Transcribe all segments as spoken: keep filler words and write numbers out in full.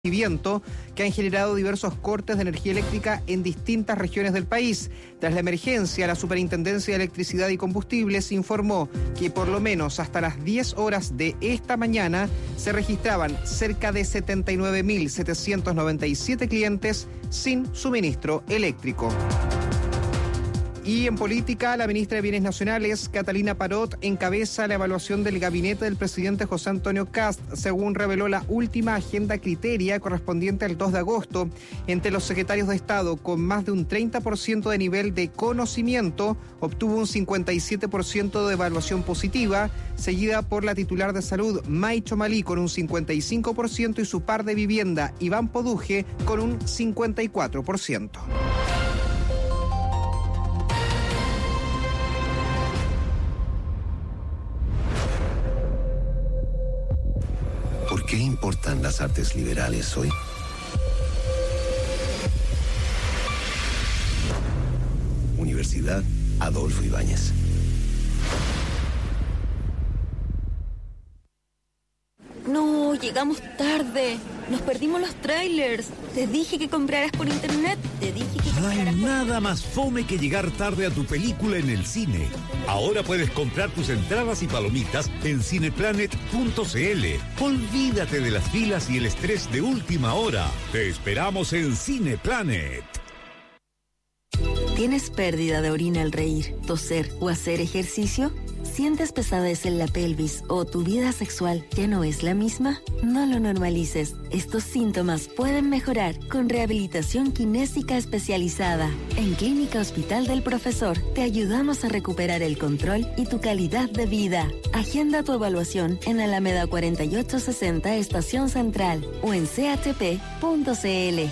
y viento que han generado diversos cortes de energía eléctrica en distintas regiones del país. Tras la emergencia, la Superintendencia de Electricidad y Combustibles informó que por lo menos hasta las diez horas de esta mañana se registraban cerca de setenta y nueve mil setecientos noventa y siete clientes sin suministro eléctrico. Y en política, la ministra de Bienes Nacionales, Catalina Parot, encabeza la evaluación del gabinete del presidente José Antonio Kast, según reveló la última agenda criteria correspondiente al dos de agosto. Entre los secretarios de Estado con más de un treinta por ciento de nivel de conocimiento, obtuvo un cincuenta y siete por ciento de evaluación positiva, seguida por la titular de Salud, May Chomalí, con un cincuenta y cinco por ciento y su par de Vivienda, Iván Poduje, con un cincuenta y cuatro por ciento. ¿Por qué importan las artes liberales hoy? Universidad Adolfo Ibáñez. No, llegamos tarde. Nos perdimos los trailers. Te dije que compraras por internet. Te dije que No hay compraras por... nada más fome que llegar tarde a tu película en el cine. Ahora puedes comprar tus entradas y palomitas en cineplanet punto c l. Olvídate de las filas y el estrés de última hora. Te esperamos en Cineplanet. ¿Tienes pérdida de orina al reír, toser o hacer ejercicio? ¿Sientes pesadez en la pelvis o tu vida sexual ya no es la misma? No lo normalices. Estos síntomas pueden mejorar con rehabilitación kinésica especializada. En Clínica Hospital del Profesor te ayudamos a recuperar el control y tu calidad de vida. Agenda tu evaluación en Alameda cuarenta y ocho sesenta Estación Central o en c h p punto c l.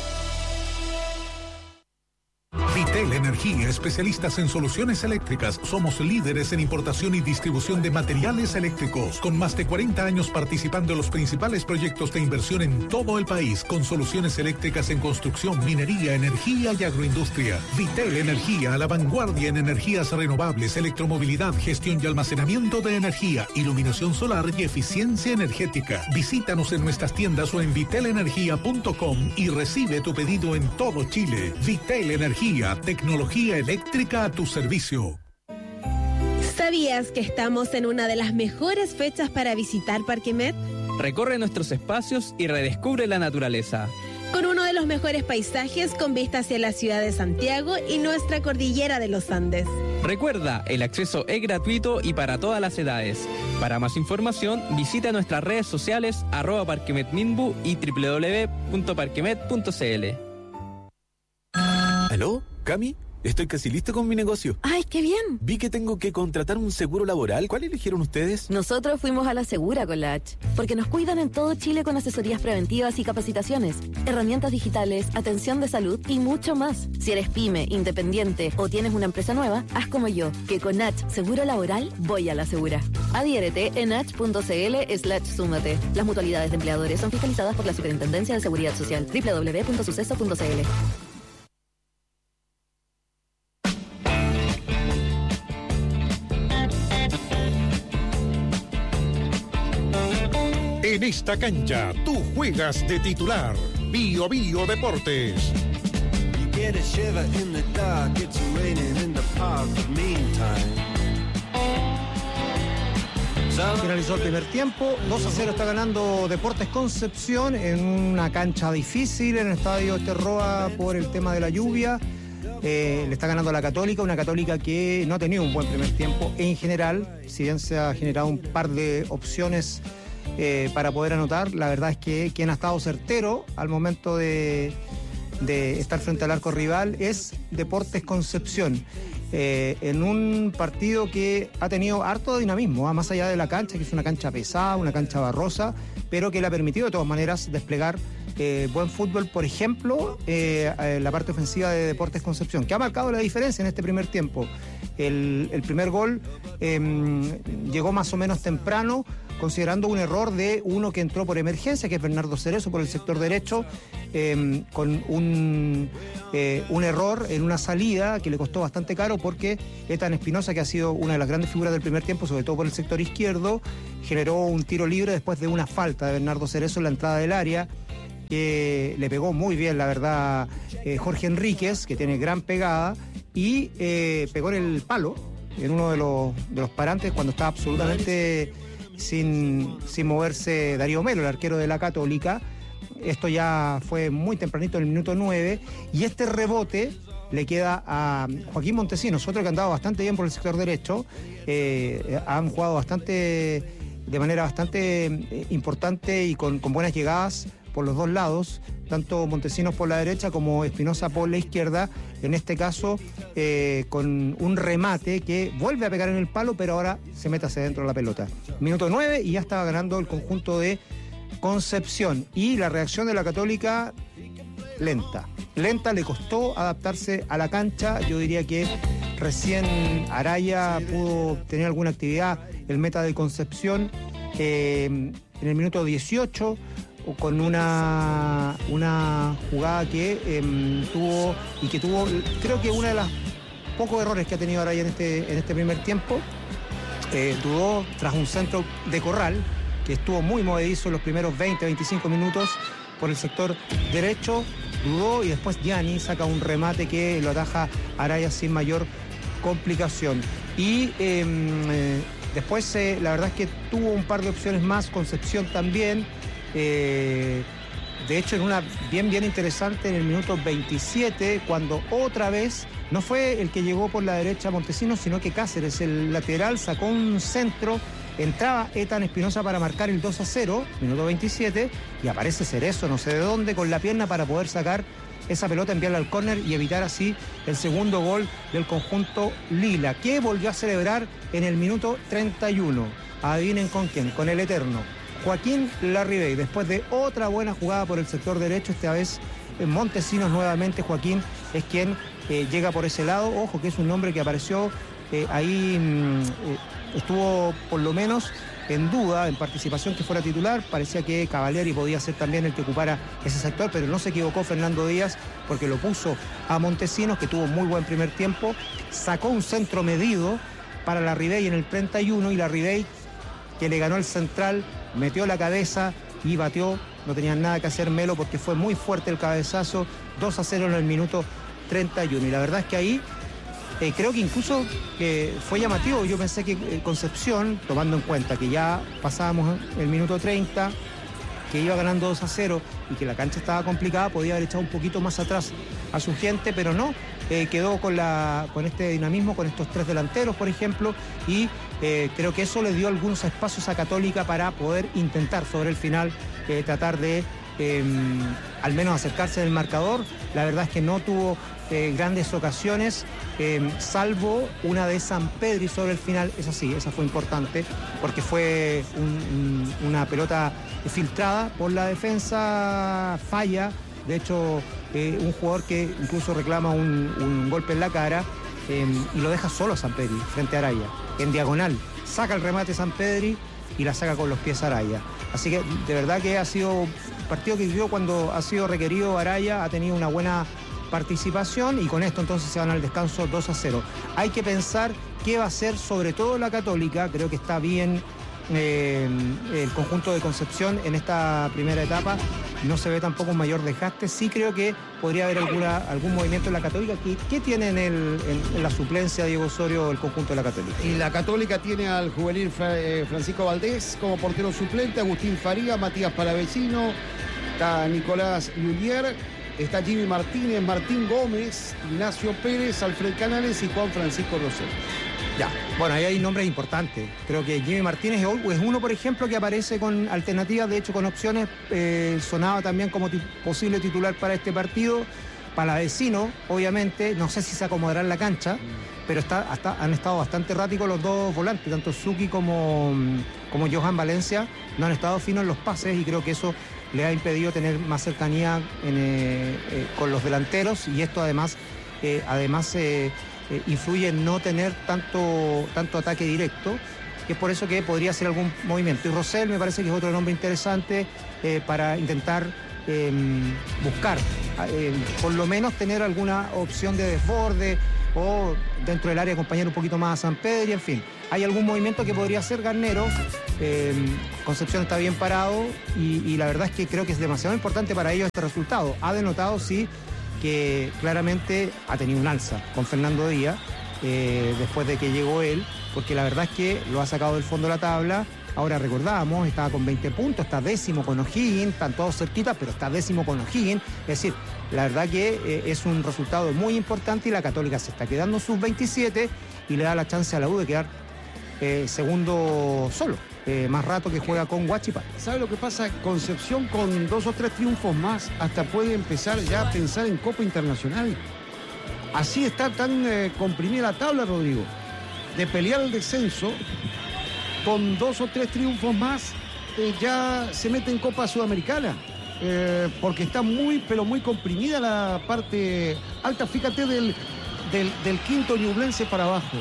Vitel Energía, especialistas en soluciones eléctricas. Somos líderes en importación y distribución de materiales eléctricos, con más de cuarenta años participando en los principales proyectos de inversión en todo el país, con soluciones eléctricas en construcción, minería, energía y agroindustria. Vitel Energía, a la vanguardia en energías renovables, electromovilidad, gestión y almacenamiento de energía, iluminación solar y eficiencia energética. Visítanos en nuestras tiendas o en vitel energía punto com y recibe tu pedido en todo Chile. Vitel Energía, tecnología eléctrica a tu servicio. ¿Sabías que estamos en una de las mejores fechas para visitar Parque Met? Recorre nuestros espacios y redescubre la naturaleza. Con uno de los mejores paisajes con vista hacia la ciudad de Santiago y nuestra cordillera de los Andes. Recuerda, el acceso es gratuito y para todas las edades. Para más información, visita nuestras redes sociales arroba parquemetminbu y doble u doble u doble u punto parquemet punto c l. ¿Aló? ¿Cami? Estoy casi listo con mi negocio. ¡Ay, qué bien! Vi que tengo que contratar un seguro laboral. ¿Cuál eligieron ustedes? Nosotros fuimos a la Segura con la H, porque nos cuidan en todo Chile con asesorías preventivas y capacitaciones, herramientas digitales, atención de salud y mucho más. Si eres pyme, independiente o tienes una empresa nueva, haz como yo, que con H Seguro Laboral voy a la Segura. Adhiérete en h punto c l slash súmate. Las mutualidades de empleadores son fiscalizadas por la Superintendencia de Seguridad Social. doble u doble u doble u punto suceso punto c l. En esta cancha, tú juegas de titular. Bio Bio Deportes. Finalizó el primer tiempo, dos a cero está ganando Deportes Concepción en una cancha difícil en el estadio Esterroa por el tema de la lluvia. Eh, le está ganando a la Católica, una Católica que no ha tenido un buen primer tiempo en general, si bien se ha generado un par de opciones eh, para poder anotar. La verdad es que quien ha estado certero al momento de, de estar frente al arco rival es Deportes Concepción. Eh, en un partido que ha tenido harto dinamismo, ¿eh? Más allá de la cancha, que es una cancha pesada, una cancha barrosa, pero que le ha permitido de todas maneras desplegar eh, buen fútbol. Por ejemplo, eh, eh, la parte ofensiva de Deportes Concepción, que ha marcado la diferencia en este primer tiempo. El, el primer gol eh, llegó más o menos temprano, considerando un error de uno que entró por emergencia, que es Bernardo Cerezo, por el sector derecho, eh, con un, eh, un error en una salida que le costó bastante caro, porque Ethan Espinosa, que ha sido una de las grandes figuras del primer tiempo, sobre todo por el sector izquierdo, generó un tiro libre después de una falta de Bernardo Cerezo en la entrada del área. que le pegó muy bien, la verdad, eh, Jorge Enríquez, que tiene gran pegada, y eh, pegó en el palo, en uno de los, de los parantes, cuando estaba absolutamente sin, sin moverse Darío Melo, el arquero de la Católica. Esto ya fue muy tempranito, en el minuto nueve, y este rebote le queda a Joaquín Montesinos, otro que ha andado bastante bien por el sector derecho. Eh, han jugado bastante, de manera bastante eh, importante y con, con buenas llegadas por los dos lados, tanto Montesinos por la derecha como Espinosa por la izquierda, en este caso eh, con un remate que vuelve a pegar en el palo, pero ahora se mete hacia dentro de la pelota. Minuto nueve y ya estaba ganando el conjunto de Concepción, y la reacción de la Católica lenta, lenta, le costó adaptarse a la cancha. Yo diría que recién Araya pudo tener alguna actividad, el meta de Concepción, eh, en el minuto dieciocho, con una, una jugada que eh, tuvo, y que tuvo, creo que uno de los pocos errores que ha tenido Araya en este, en este primer tiempo. Eh, dudó tras un centro de Corral, que estuvo muy movedizo en los primeros veinte, veinticinco minutos por el sector derecho, dudó, y después Gianni saca un remate que lo ataja Araya sin mayor complicación. Y eh, eh, después eh, la verdad es que tuvo un par de opciones más, Concepción también, eh, de hecho en una bien bien interesante en el minuto veintisiete, cuando otra vez no fue el que llegó por la derecha Montesinos, sino que Cáceres, el lateral, sacó un centro. Entraba Ethan Espinosa para marcar el dos a cero, minuto veintisiete, y aparece Cerezo, no sé de dónde, con la pierna para poder sacar esa pelota, enviarla al córner y evitar así el segundo gol del conjunto lila, que volvió a celebrar en el minuto treinta y uno. Adivinen con quién, con el eterno Joaquín Larribey, después de otra buena jugada por el sector derecho, esta vez en Montesinos nuevamente. Joaquín es quien eh, llega por ese lado. Ojo que es un nombre que apareció eh, ahí... Mm, eh, estuvo por lo menos en duda, en participación, que fuera titular. Parecía que Cavalieri podía ser también el que ocupara ese sector, pero no se equivocó Fernando Díaz, porque lo puso a Montesinos, que tuvo muy buen primer tiempo. Sacó un centro medido para Larribey en el treinta y uno, y Larribey, que le ganó el central, metió la cabeza y batió. No tenían nada que hacer Melo, porque fue muy fuerte el cabezazo. dos a cero en el minuto treinta y uno, y la verdad es que ahí Eh, creo que incluso eh, fue llamativo. Yo pensé que eh, Concepción, tomando en cuenta que ya pasábamos el minuto treinta, que iba ganando dos a cero y que la cancha estaba complicada, podía haber echado un poquito más atrás a su gente, pero no, eh, quedó con, la, con este dinamismo, con estos tres delanteros, por ejemplo, y eh, creo que eso le dio algunos espacios a Católica para poder intentar sobre el final eh, tratar de eh, al menos acercarse del marcador. La verdad es que no tuvo eh, grandes ocasiones, eh, salvo una de Sampedri sobre el final. Esa sí, esa fue importante, porque fue un, un, una pelota filtrada por la defensa, falla. De hecho, eh, un jugador que incluso reclama un, un golpe en la cara eh, y lo deja solo a Sampedri frente a Araya, en diagonal. Saca el remate Sampedri y la saca con los pies Araya. Así que de verdad que ha sido un partido que yo, cuando ha sido requerido Araya, ha tenido una buena participación, y con esto entonces se van al descanso dos a cero. Hay que pensar qué va a hacer sobre todo la Católica. Creo que está bien eh, el conjunto de Concepción en esta primera etapa. No se ve tampoco un mayor desgaste. Sí creo que podría haber alguna, algún movimiento en la Católica. ¿Qué, qué tiene en, el, en, en la suplencia Diego Osorio el conjunto de la Católica? Y la Católica tiene al juvenil Fra, eh, Francisco Valdés como portero suplente, Agustín Faría, Matías Palavecino, está Nicolás Lullier, está Jimmy Martínez, Martín Gómez, Ignacio Pérez, Alfred Canales y Juan Francisco Rosell. Ya, bueno, ahí hay nombres importantes. Creo que Jimmy Martínez es uno, por ejemplo, que aparece con alternativas, de hecho con opciones. Eh, sonaba también como ti- posible titular para este partido. Palavecino, obviamente, no sé si se acomodará en la cancha, pero está, hasta, han estado bastante erráticos los dos volantes, tanto Suki como, como Johan Valencia. No han estado finos en los pases, y creo que eso le ha impedido tener más cercanía en, eh, eh, con los delanteros, y esto además, eh, además eh, eh, influye en no tener tanto, tanto ataque directo, que es por eso que podría hacer algún movimiento. Y Rosell me parece que es otro nombre interesante eh, para intentar eh, buscar, eh, por lo menos tener alguna opción de desborde, o dentro del área acompañar un poquito más a Sampedri, en fin. hay algún movimiento que podría hacer Garnero. Eh, Concepción está bien parado y, y la verdad es que creo que es demasiado importante para ellos este resultado. Ha denotado, sí, que claramente ha tenido un alza con Fernando Díaz eh, después de que llegó él, porque la verdad es que lo ha sacado del fondo de la tabla. Ahora recordamos, estaba con veinte puntos, está décimo con O'Higgins, están todos cerquitas, pero está décimo con O'Higgins. Es decir, la verdad que eh, es un resultado muy importante y la Católica se está quedando sus veintisiete y le da la chance a la U de quedar eh, segundo solo. Eh, más rato que juega con Huachipato. ¿Sabe lo que pasa? Concepción con dos o tres triunfos más hasta puede empezar ya a pensar en Copa Internacional. Así está tan eh, comprimida la tabla, Rodrigo. De pelear el descenso, con dos o tres triunfos más, eh, ya se mete en Copa Sudamericana. Eh, porque está muy, pero muy comprimida la parte alta. Fíjate del, del, del quinto Ñublense para abajo.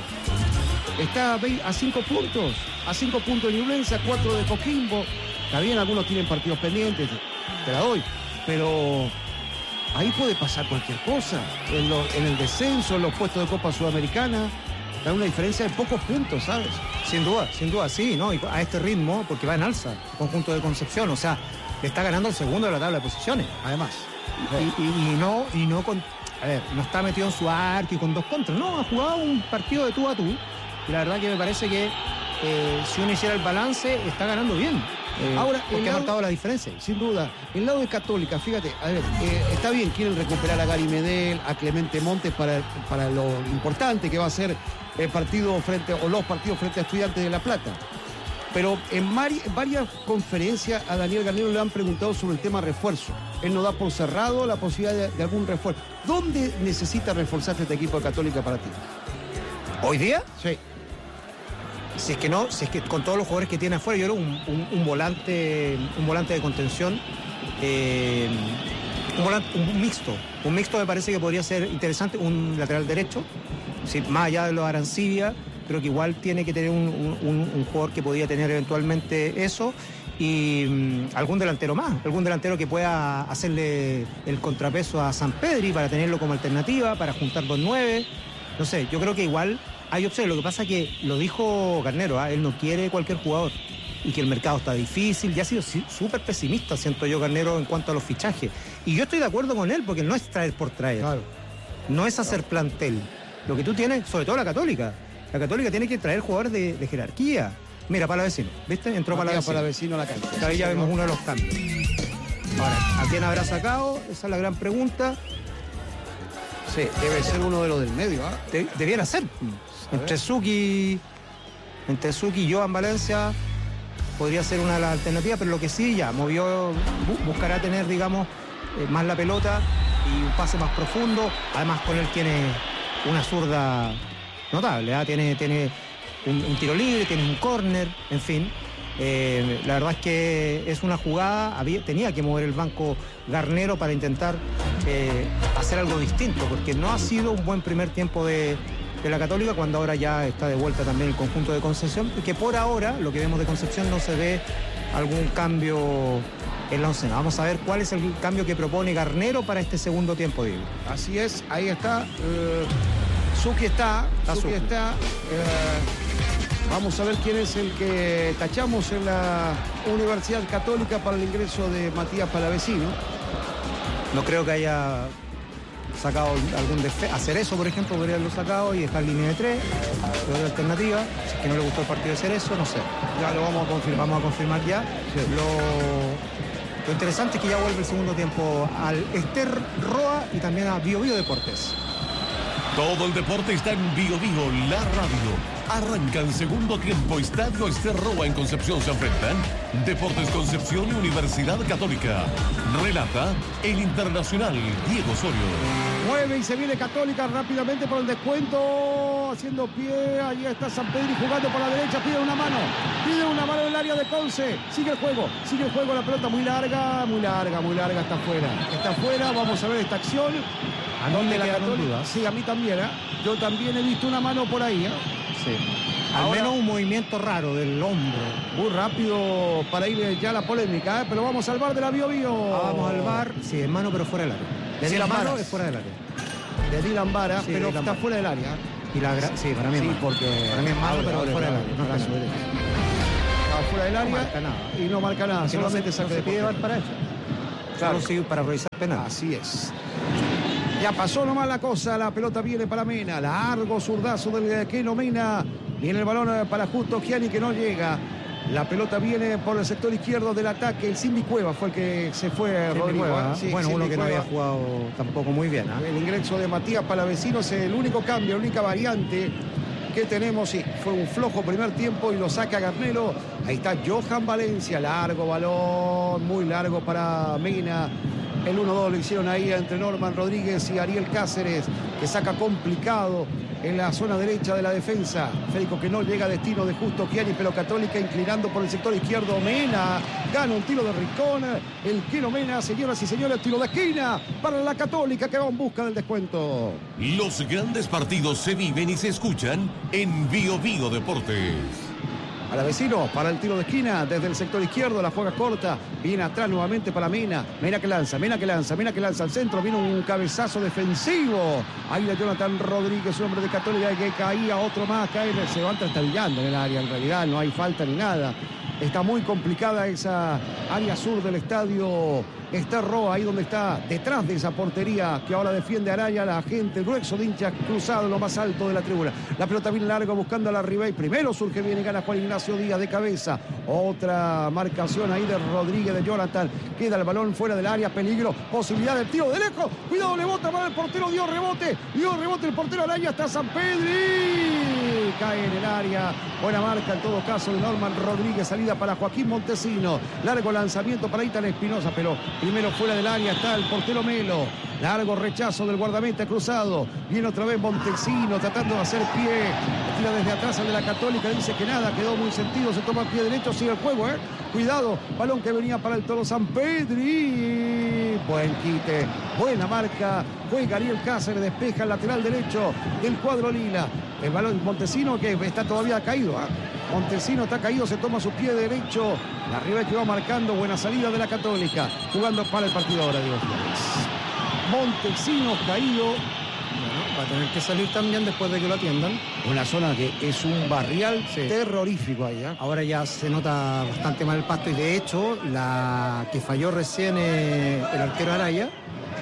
Está a cinco puntos, a cinco puntos de Ñublense, a cuatro de Coquimbo. Está bien, algunos tienen partidos pendientes, te la doy, pero ahí puede pasar cualquier cosa. En, lo, en el descenso, en los puestos de Copa Sudamericana, da una diferencia de pocos puntos, ¿sabes? Sin duda, sin duda, sí, ¿no? Y a este ritmo, porque va en alza, conjunto de Concepción, o sea, le está ganando el segundo de la tabla de posiciones, además. Y, y, y no, y no con, a ver, no está metido en su arco y con dos contras, no, ha jugado un partido de tú a tú. Y la verdad que me parece que eh, si uno hiciera el balance, está ganando bien. Eh, Ahora, porque lado, ha marcado la diferencia. Sin duda. El lado de Católica, fíjate, a ver, eh, está bien, quieren recuperar a Gary Medel, a Clemente Montes para, para lo importante que va a ser el partido frente, o los partidos frente a Estudiantes de La Plata. Pero en, mari, en varias conferencias a Daniel Garnero le han preguntado sobre el tema refuerzo. Él no da por cerrado la posibilidad de, de algún refuerzo. ¿Dónde necesita reforzarse este equipo de Católica para ti? ¿Hoy día? Sí. Si es que no, si es que con todos los jugadores que tiene afuera, yo creo un, un, un volante, un volante de contención, eh, un, volante, un mixto, un mixto me parece que podría ser interesante, un lateral derecho, sí, más allá de los Arancibia, creo que igual tiene que tener un, un, un jugador que podría tener eventualmente eso y um, algún delantero más, algún delantero que pueda hacerle el contrapeso a San Pedri para tenerlo como alternativa, para juntar dos nueve, no sé, yo creo que igual hay opciones. Lo que pasa es que lo dijo Garnero, ¿eh? Él no quiere cualquier jugador y que el mercado está difícil. Ya ha sido súper pesimista, siento yo, Garnero, en cuanto a los fichajes. Y yo estoy de acuerdo con él porque no es traer por traer. Claro. No es hacer claro. plantel. Lo que tú tienes, sobre todo la Católica. La Católica tiene que traer jugadores de, de jerarquía. Mira, Palavecino, ¿viste? Entró Palavecino. Palavecino a la cancha. Ahí ya vemos uno de los cambios. Ahora, ¿a quién habrá sacado? Esa es la gran pregunta. Sí, debe ser uno de los del medio, ¿ah? ¿eh? De, debiera ser. Entre Suki, entre Suki y Joan Valencia podría ser una de las alternativas, pero lo que sí ya movió, buscará tener, digamos, eh, más la pelota y un pase más profundo. Además, con él tiene una zurda notable, ¿eh? tiene, tiene un, un tiro libre, tiene un córner, en fin. Eh, la verdad es que es una jugada, había, tenía que mover el banco Garnero para intentar eh, hacer algo distinto, porque no ha sido un buen primer tiempo de, de la Católica, cuando ahora ya está de vuelta también el conjunto de Concepción, y que por ahora, lo que vemos de Concepción, no se ve algún cambio en la oncena. Vamos a ver cuál es el cambio que propone Garnero para este segundo tiempo, Diego. Así es, ahí está. Eh, Suki está, está Suki está. Eh, Vamos a ver quién es el que tachamos en la Universidad Católica para el ingreso de Matías Palavecino. No creo que haya sacado algún defecto. Hacer eso, por ejemplo, podría haberlo sacado y dejar línea de tres. Pero la alternativa, si es que no le gustó el partido de Cerezo, no sé. Ya lo vamos a confirmar. Vamos a confirmar ya. Sí. Lo, lo interesante es que ya vuelve el segundo tiempo al Ester Roa y también a Bio Bio Deportes. Todo el deporte está en Bio Bio, la radio. Arranca en segundo tiempo. Estadio Ester Roa en Concepción se enfrentan Deportes Concepción y Universidad Católica. Relata el internacional Diego Osorio. Mueve y se viene Católica rápidamente por el descuento. Haciendo pie. Allí está San Pedro jugando por la derecha. Pide una mano. Pide una mano en el área de Conce. Sigue el juego. Sigue el juego. La pelota muy larga. Muy larga, muy larga. Está afuera. Está afuera. Vamos a ver esta acción. ¿A dónde la Católica? Sí, a mí también. ¿eh? Yo también he visto una mano por ahí. ¿eh? Sí. Al Ahora, menos un movimiento raro del hombro. Muy rápido para ir ya a la polémica, ¿eh? Pero vamos al bar de la Bio Bio. Ah, vamos al bar, sí, en mano, pero fuera del área. De si Dylan mano, Vara. es fuera del área. De Dylan Vara, sí, pero Dylan está Vara. fuera del área. Y la gra- sí, para mí es Sí, malo. porque Para mí es malo, abre, pero abre, fuera del abre, área. No brazo está derecho. Está fuera del área No marca nada. y no marca nada, Que no solamente se, saque no de se pide portería. VAR para eso. Claro. Solo sirve para revisar penal. Así es. Ya pasó nomás la cosa, la pelota viene para Mena, largo zurdazo del Keno Mena, viene el balón para Justo Gianni que no llega. La pelota viene por el sector izquierdo del ataque, el Cindy Cueva fue el que se fue, Cindy Rodrigo. Cueva, ¿eh? Sí, bueno, Cindy uno que no Cueva. había jugado tampoco muy bien. ¿eh? El ingreso de Matías Palavecino es el único cambio, la única variante que tenemos. Sí, fue un flojo primer tiempo y lo saca Garnero. Ahí está Johan Valencia, largo balón, muy largo para Mena. El uno dos lo hicieron ahí entre Norman Rodríguez y Ariel Cáceres, que saca complicado en la zona derecha de la defensa. Federico que no llega a destino de Justo Gianni, pero Católica inclinando por el sector izquierdo. Mena gana un tiro de Ricón. El Keno Mena, señoras y señores, tiro de esquina para la Católica que va en busca del descuento. Los grandes partidos se viven y se escuchan en Bio Bio Deportes. Palavecino para el tiro de esquina desde el sector izquierdo, la juega corta, viene atrás nuevamente para Mena, Mena que lanza, Mena que lanza, Mena que lanza al centro, viene un cabezazo defensivo, ahí la Jonathan Rodríguez, un hombre de Católica que caía, otro más, cae, se va trastabillando en el área, en realidad no hay falta ni nada. Está muy complicada esa área sur del estadio Esterroa, ahí donde está, detrás de esa portería que ahora defiende Araya, la gente, el grueso de hinchas cruzado, lo más alto de la tribuna. La pelota viene larga buscando a la Ribey. Primero surge bien y gana Juan Ignacio Díaz de cabeza. Otra marcación ahí de Rodríguez, de Jonathan. Queda el balón fuera del área, peligro, posibilidad del tiro de lejos. Cuidado, le bota para el portero, dio rebote, dio rebote el portero Araya, está San Pedri. Cae en el área. Buena marca en todo caso de Norman Rodríguez, salida para Joaquín Montesino. Largo lanzamiento para Itán Espinosa, pero primero fuera del área está el portero Melo. Largo rechazo del guardameta cruzado. Viene otra vez Montesino tratando de hacer pie. Tira desde atrás al de la Católica. Dice que nada, quedó muy sentido. Se toma el pie derecho, sigue el juego, ¿eh? Cuidado, balón que venía para el Toro San Pedri. Buen quite, buena marca. Juega Ariel Cáceres, despeja el lateral derecho del cuadro lila. El balón Montesino que está todavía caído, ¿eh? Montesino está caído, se toma su pie derecho. La Ribey que va marcando, buena salida de la Católica. Jugando para el partido ahora, Diego Flores. Montesino caído. Bueno, va a tener que salir también después de que lo atiendan. Una zona que es un barrial Sí. terrorífico ahí, ¿eh? Ahora ya se nota bastante mal el pasto y de hecho la que falló recién eh, el arquero Araya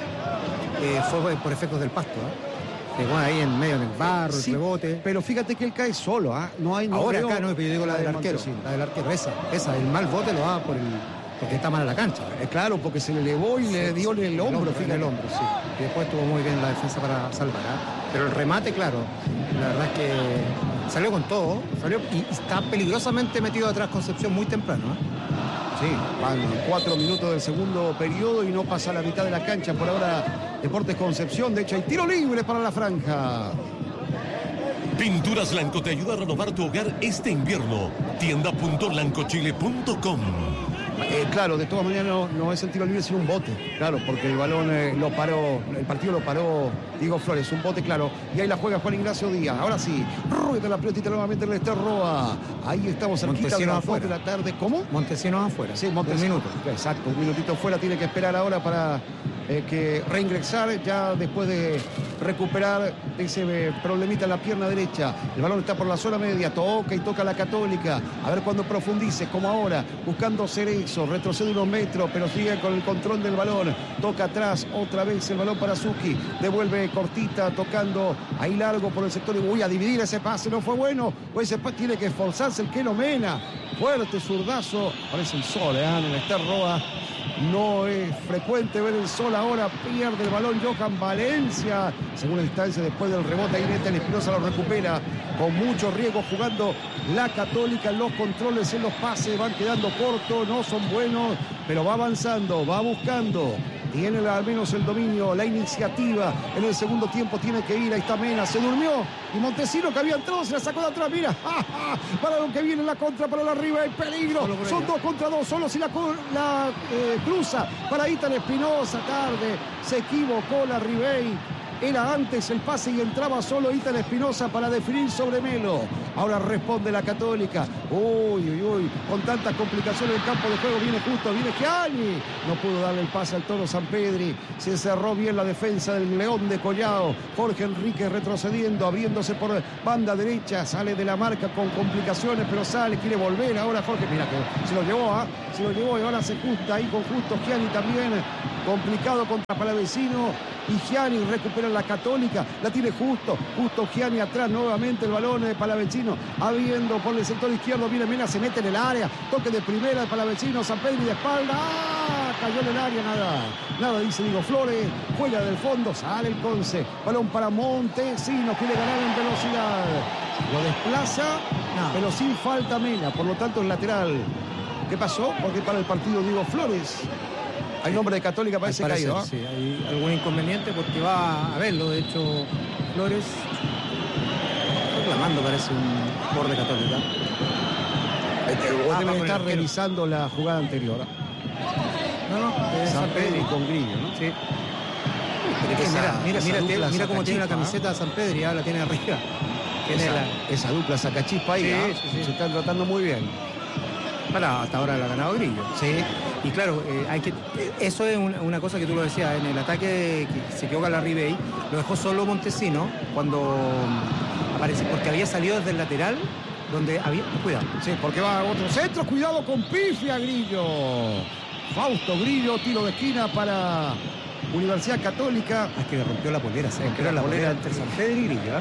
eh, fue por efectos del pasto. ¿eh? Pegó ahí en medio del barro, Sí, el rebote. pero fíjate que él cae solo, ¿ah? No hay no Ahora veo acá no, pero yo digo la de del arquero, Montesino. la del arquero, esa, esa, el mal bote lo da por el, porque está mal a la cancha. Eh, claro, porque se le elevó y le dio en el hombro, en fíjate. el hombro, sí. Y después estuvo muy bien la defensa para salvar. ¿eh? Pero el remate, claro, la verdad es que salió con todo, salió y está peligrosamente metido atrás Concepción muy temprano. ¿eh? Sí, van cuatro minutos del segundo periodo y no pasa la mitad de la cancha. Por ahora, Deportes Concepción. De hecho, hay tiro libre para la franja. Pinturas Blanco te ayuda a renovar tu hogar este invierno. tienda punto blancochile punto com. Eh, claro, de todas maneras no, no es el tiro libre, sino un bote. Claro, porque el balón eh, lo paró, el partido lo paró Diego Flores, un bote, claro. Y ahí la juega Juan Ignacio Díaz. Ahora sí, rueda la pelotita nuevamente en el Esterroa. Ahí estamos cerquita de Montesino las dos de afuera. la tarde. ¿Cómo? Montesino afuera. Sí, Montesino. Un minuto. Exacto, un minutito fuera. Tiene que esperar ahora para eh, que reingresar ya después de recuperar ese eh, problemita en la pierna derecha. El balón está por la zona media, toca y toca la Católica. A ver cuándo profundice, como ahora, buscando Cerezo, retrocede unos metros, pero sigue con el control del balón. Toca atrás, otra vez el balón para Zucchi. Devuelve cortita, tocando ahí largo por el sector. Y voy a dividir ese pase, no fue bueno. O ese pase tiene que esforzarse el Keno Mena. Fuerte zurdazo. Parece el sol, ¿eh? En el Esterroa. No es frecuente ver el sol ahora. Pierde el balón Johan Valencia. Segunda instancia después del rebote. Ahí Neta Espinosa lo recupera con mucho riesgo jugando la Católica. Los controles en los pases van quedando cortos. No son buenos, pero va avanzando, va buscando. Tiene al menos el dominio, la iniciativa. En el segundo tiempo tiene que ir. Ahí está Mena, se durmió. Y Montesino, que había entrado, se la sacó de atrás. Mira, ¡ja, ja! Para lo que viene la contra, para la arriba. Hay peligro. Son dos contra dos. Solo si la, la eh, cruza para Itán Espinosa. Tarde. Se equivocó la Ribey. Era antes el pase y entraba solo Ethan Espinosa para definir sobre Melo. Ahora responde la Católica. Uy, uy, uy. Con tantas complicaciones en el campo de juego. Viene justo, viene Gianni. No pudo darle el pase al Toro Sampedri. Se cerró bien la defensa del León de Collao. Jorge Enrique retrocediendo, abriéndose por banda derecha. Sale de la marca con complicaciones, pero sale, quiere volver. Ahora Jorge, mira que se lo llevó, ¿ah? ¿eh? Se lo llevó y ahora se junta ahí con Justo Gianni también. Complicado contra Palavecino. Y Gianni recupera la Católica, la tiene Justo, Justo Gianni atrás nuevamente el balón de Palavecino, habiendo por el sector izquierdo, viene Mena, se mete en el área, toque de primera de Palavecino, Sampedri de espalda, ¡ah! Cayó en el área, nada, nada dice Diego Flores, juega del fondo, sale el Conce, balón para Montesinos, quiere ganar en velocidad, lo desplaza, no. Pero sin falta Mena, por lo tanto el lateral. ¿Qué pasó? Porque para el partido Diego Flores. Hay nombre de Católica, parece que caído. Sí, hay algún inconveniente porque va a verlo. De hecho, Flores reclamando, parece un jugador de Católica. Ah, debe estar revisando la jugada anterior. No, no, es Sampedri con Grillo, ¿no? Sí. Esa, mira, mira, esa mira, mira, mira cómo tiene la camiseta de Sampedri, ¿eh? La tiene arriba. Tiene esa, la... esa dupla sacachispa ahí, sí, ¿eh? sí, sí. Se están tratando muy bien. Para, hasta ahora la ha ganado Grillo. Sí. Y claro, eh, hay que, eso es una, una cosa que tú lo decías, en el ataque que se equivoca la Ribey, lo dejó solo Montesino cuando aparece, porque había salido desde el lateral, donde había... Cuidado. Sí, porque va a otro centro, cuidado con pifia Grillo. Fausto Grillo, tiro de esquina para Universidad Católica. Ah, es que le rompió la polera, ¿sabes? Que era la polera entre Sampedri y Grillo, ¿eh?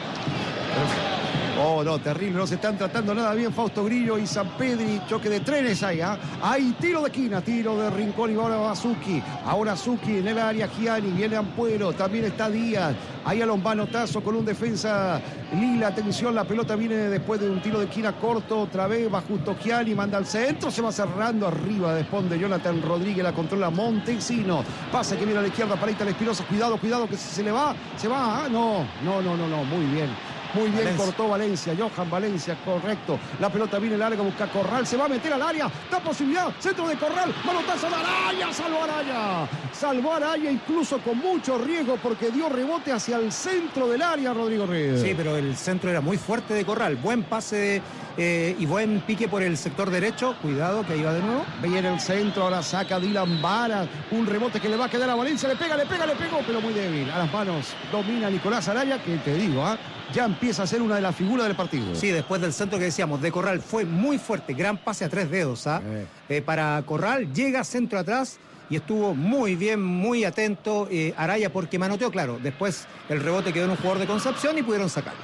Oh, no, terrible, no se están tratando nada bien Fausto Grillo y Sampedri, choque de trenes ahí, ¿ah? ¿eh? Hay tiro de esquina, tiro de rincón y ahora va Zucchi, ahora Zucchi en el área, Gianni, viene Ampuero, también está Díaz, ahí a Lombanotazo con un defensa Lila, atención, la pelota viene después de un tiro de esquina corto, otra vez va justo Gianni, manda al centro, se va cerrando arriba, responde Jonathan Rodríguez, la controla Montesino, pasa que viene a la izquierda para Ethan Espinosa, cuidado, cuidado que se le va, se va, ¿ah? no, no, no, no, no, muy bien. Muy bien, Valencia. Cortó Valencia, Johan Valencia, correcto. La pelota viene larga, busca Corral, se va a meter al área, da posibilidad, centro de Corral, manotazo de Araya, salvó Araya. Salvó Araya incluso con mucho riesgo porque dio rebote hacia el centro del área, Rodrigo Reyes. Sí, pero el centro era muy fuerte de Corral, buen pase eh, y buen pique por el sector derecho, cuidado que ahí va de nuevo. Viene el centro, ahora saca Dylan Vara, un rebote que le va a quedar a Valencia, le pega, le pega, le pegó, pero muy débil. A las manos domina Nicolás Araya, que te digo, ¿ah? ¿eh? Ya empieza a ser una de las figuras del partido. Sí, después del centro que decíamos, de Corral fue muy fuerte, gran pase a tres dedos, ¿ah? Eh. Eh, para Corral, llega centro atrás y estuvo muy bien, muy atento eh, Araya porque manoteó, claro. Después el rebote quedó en un jugador de Concepción y pudieron sacarlo.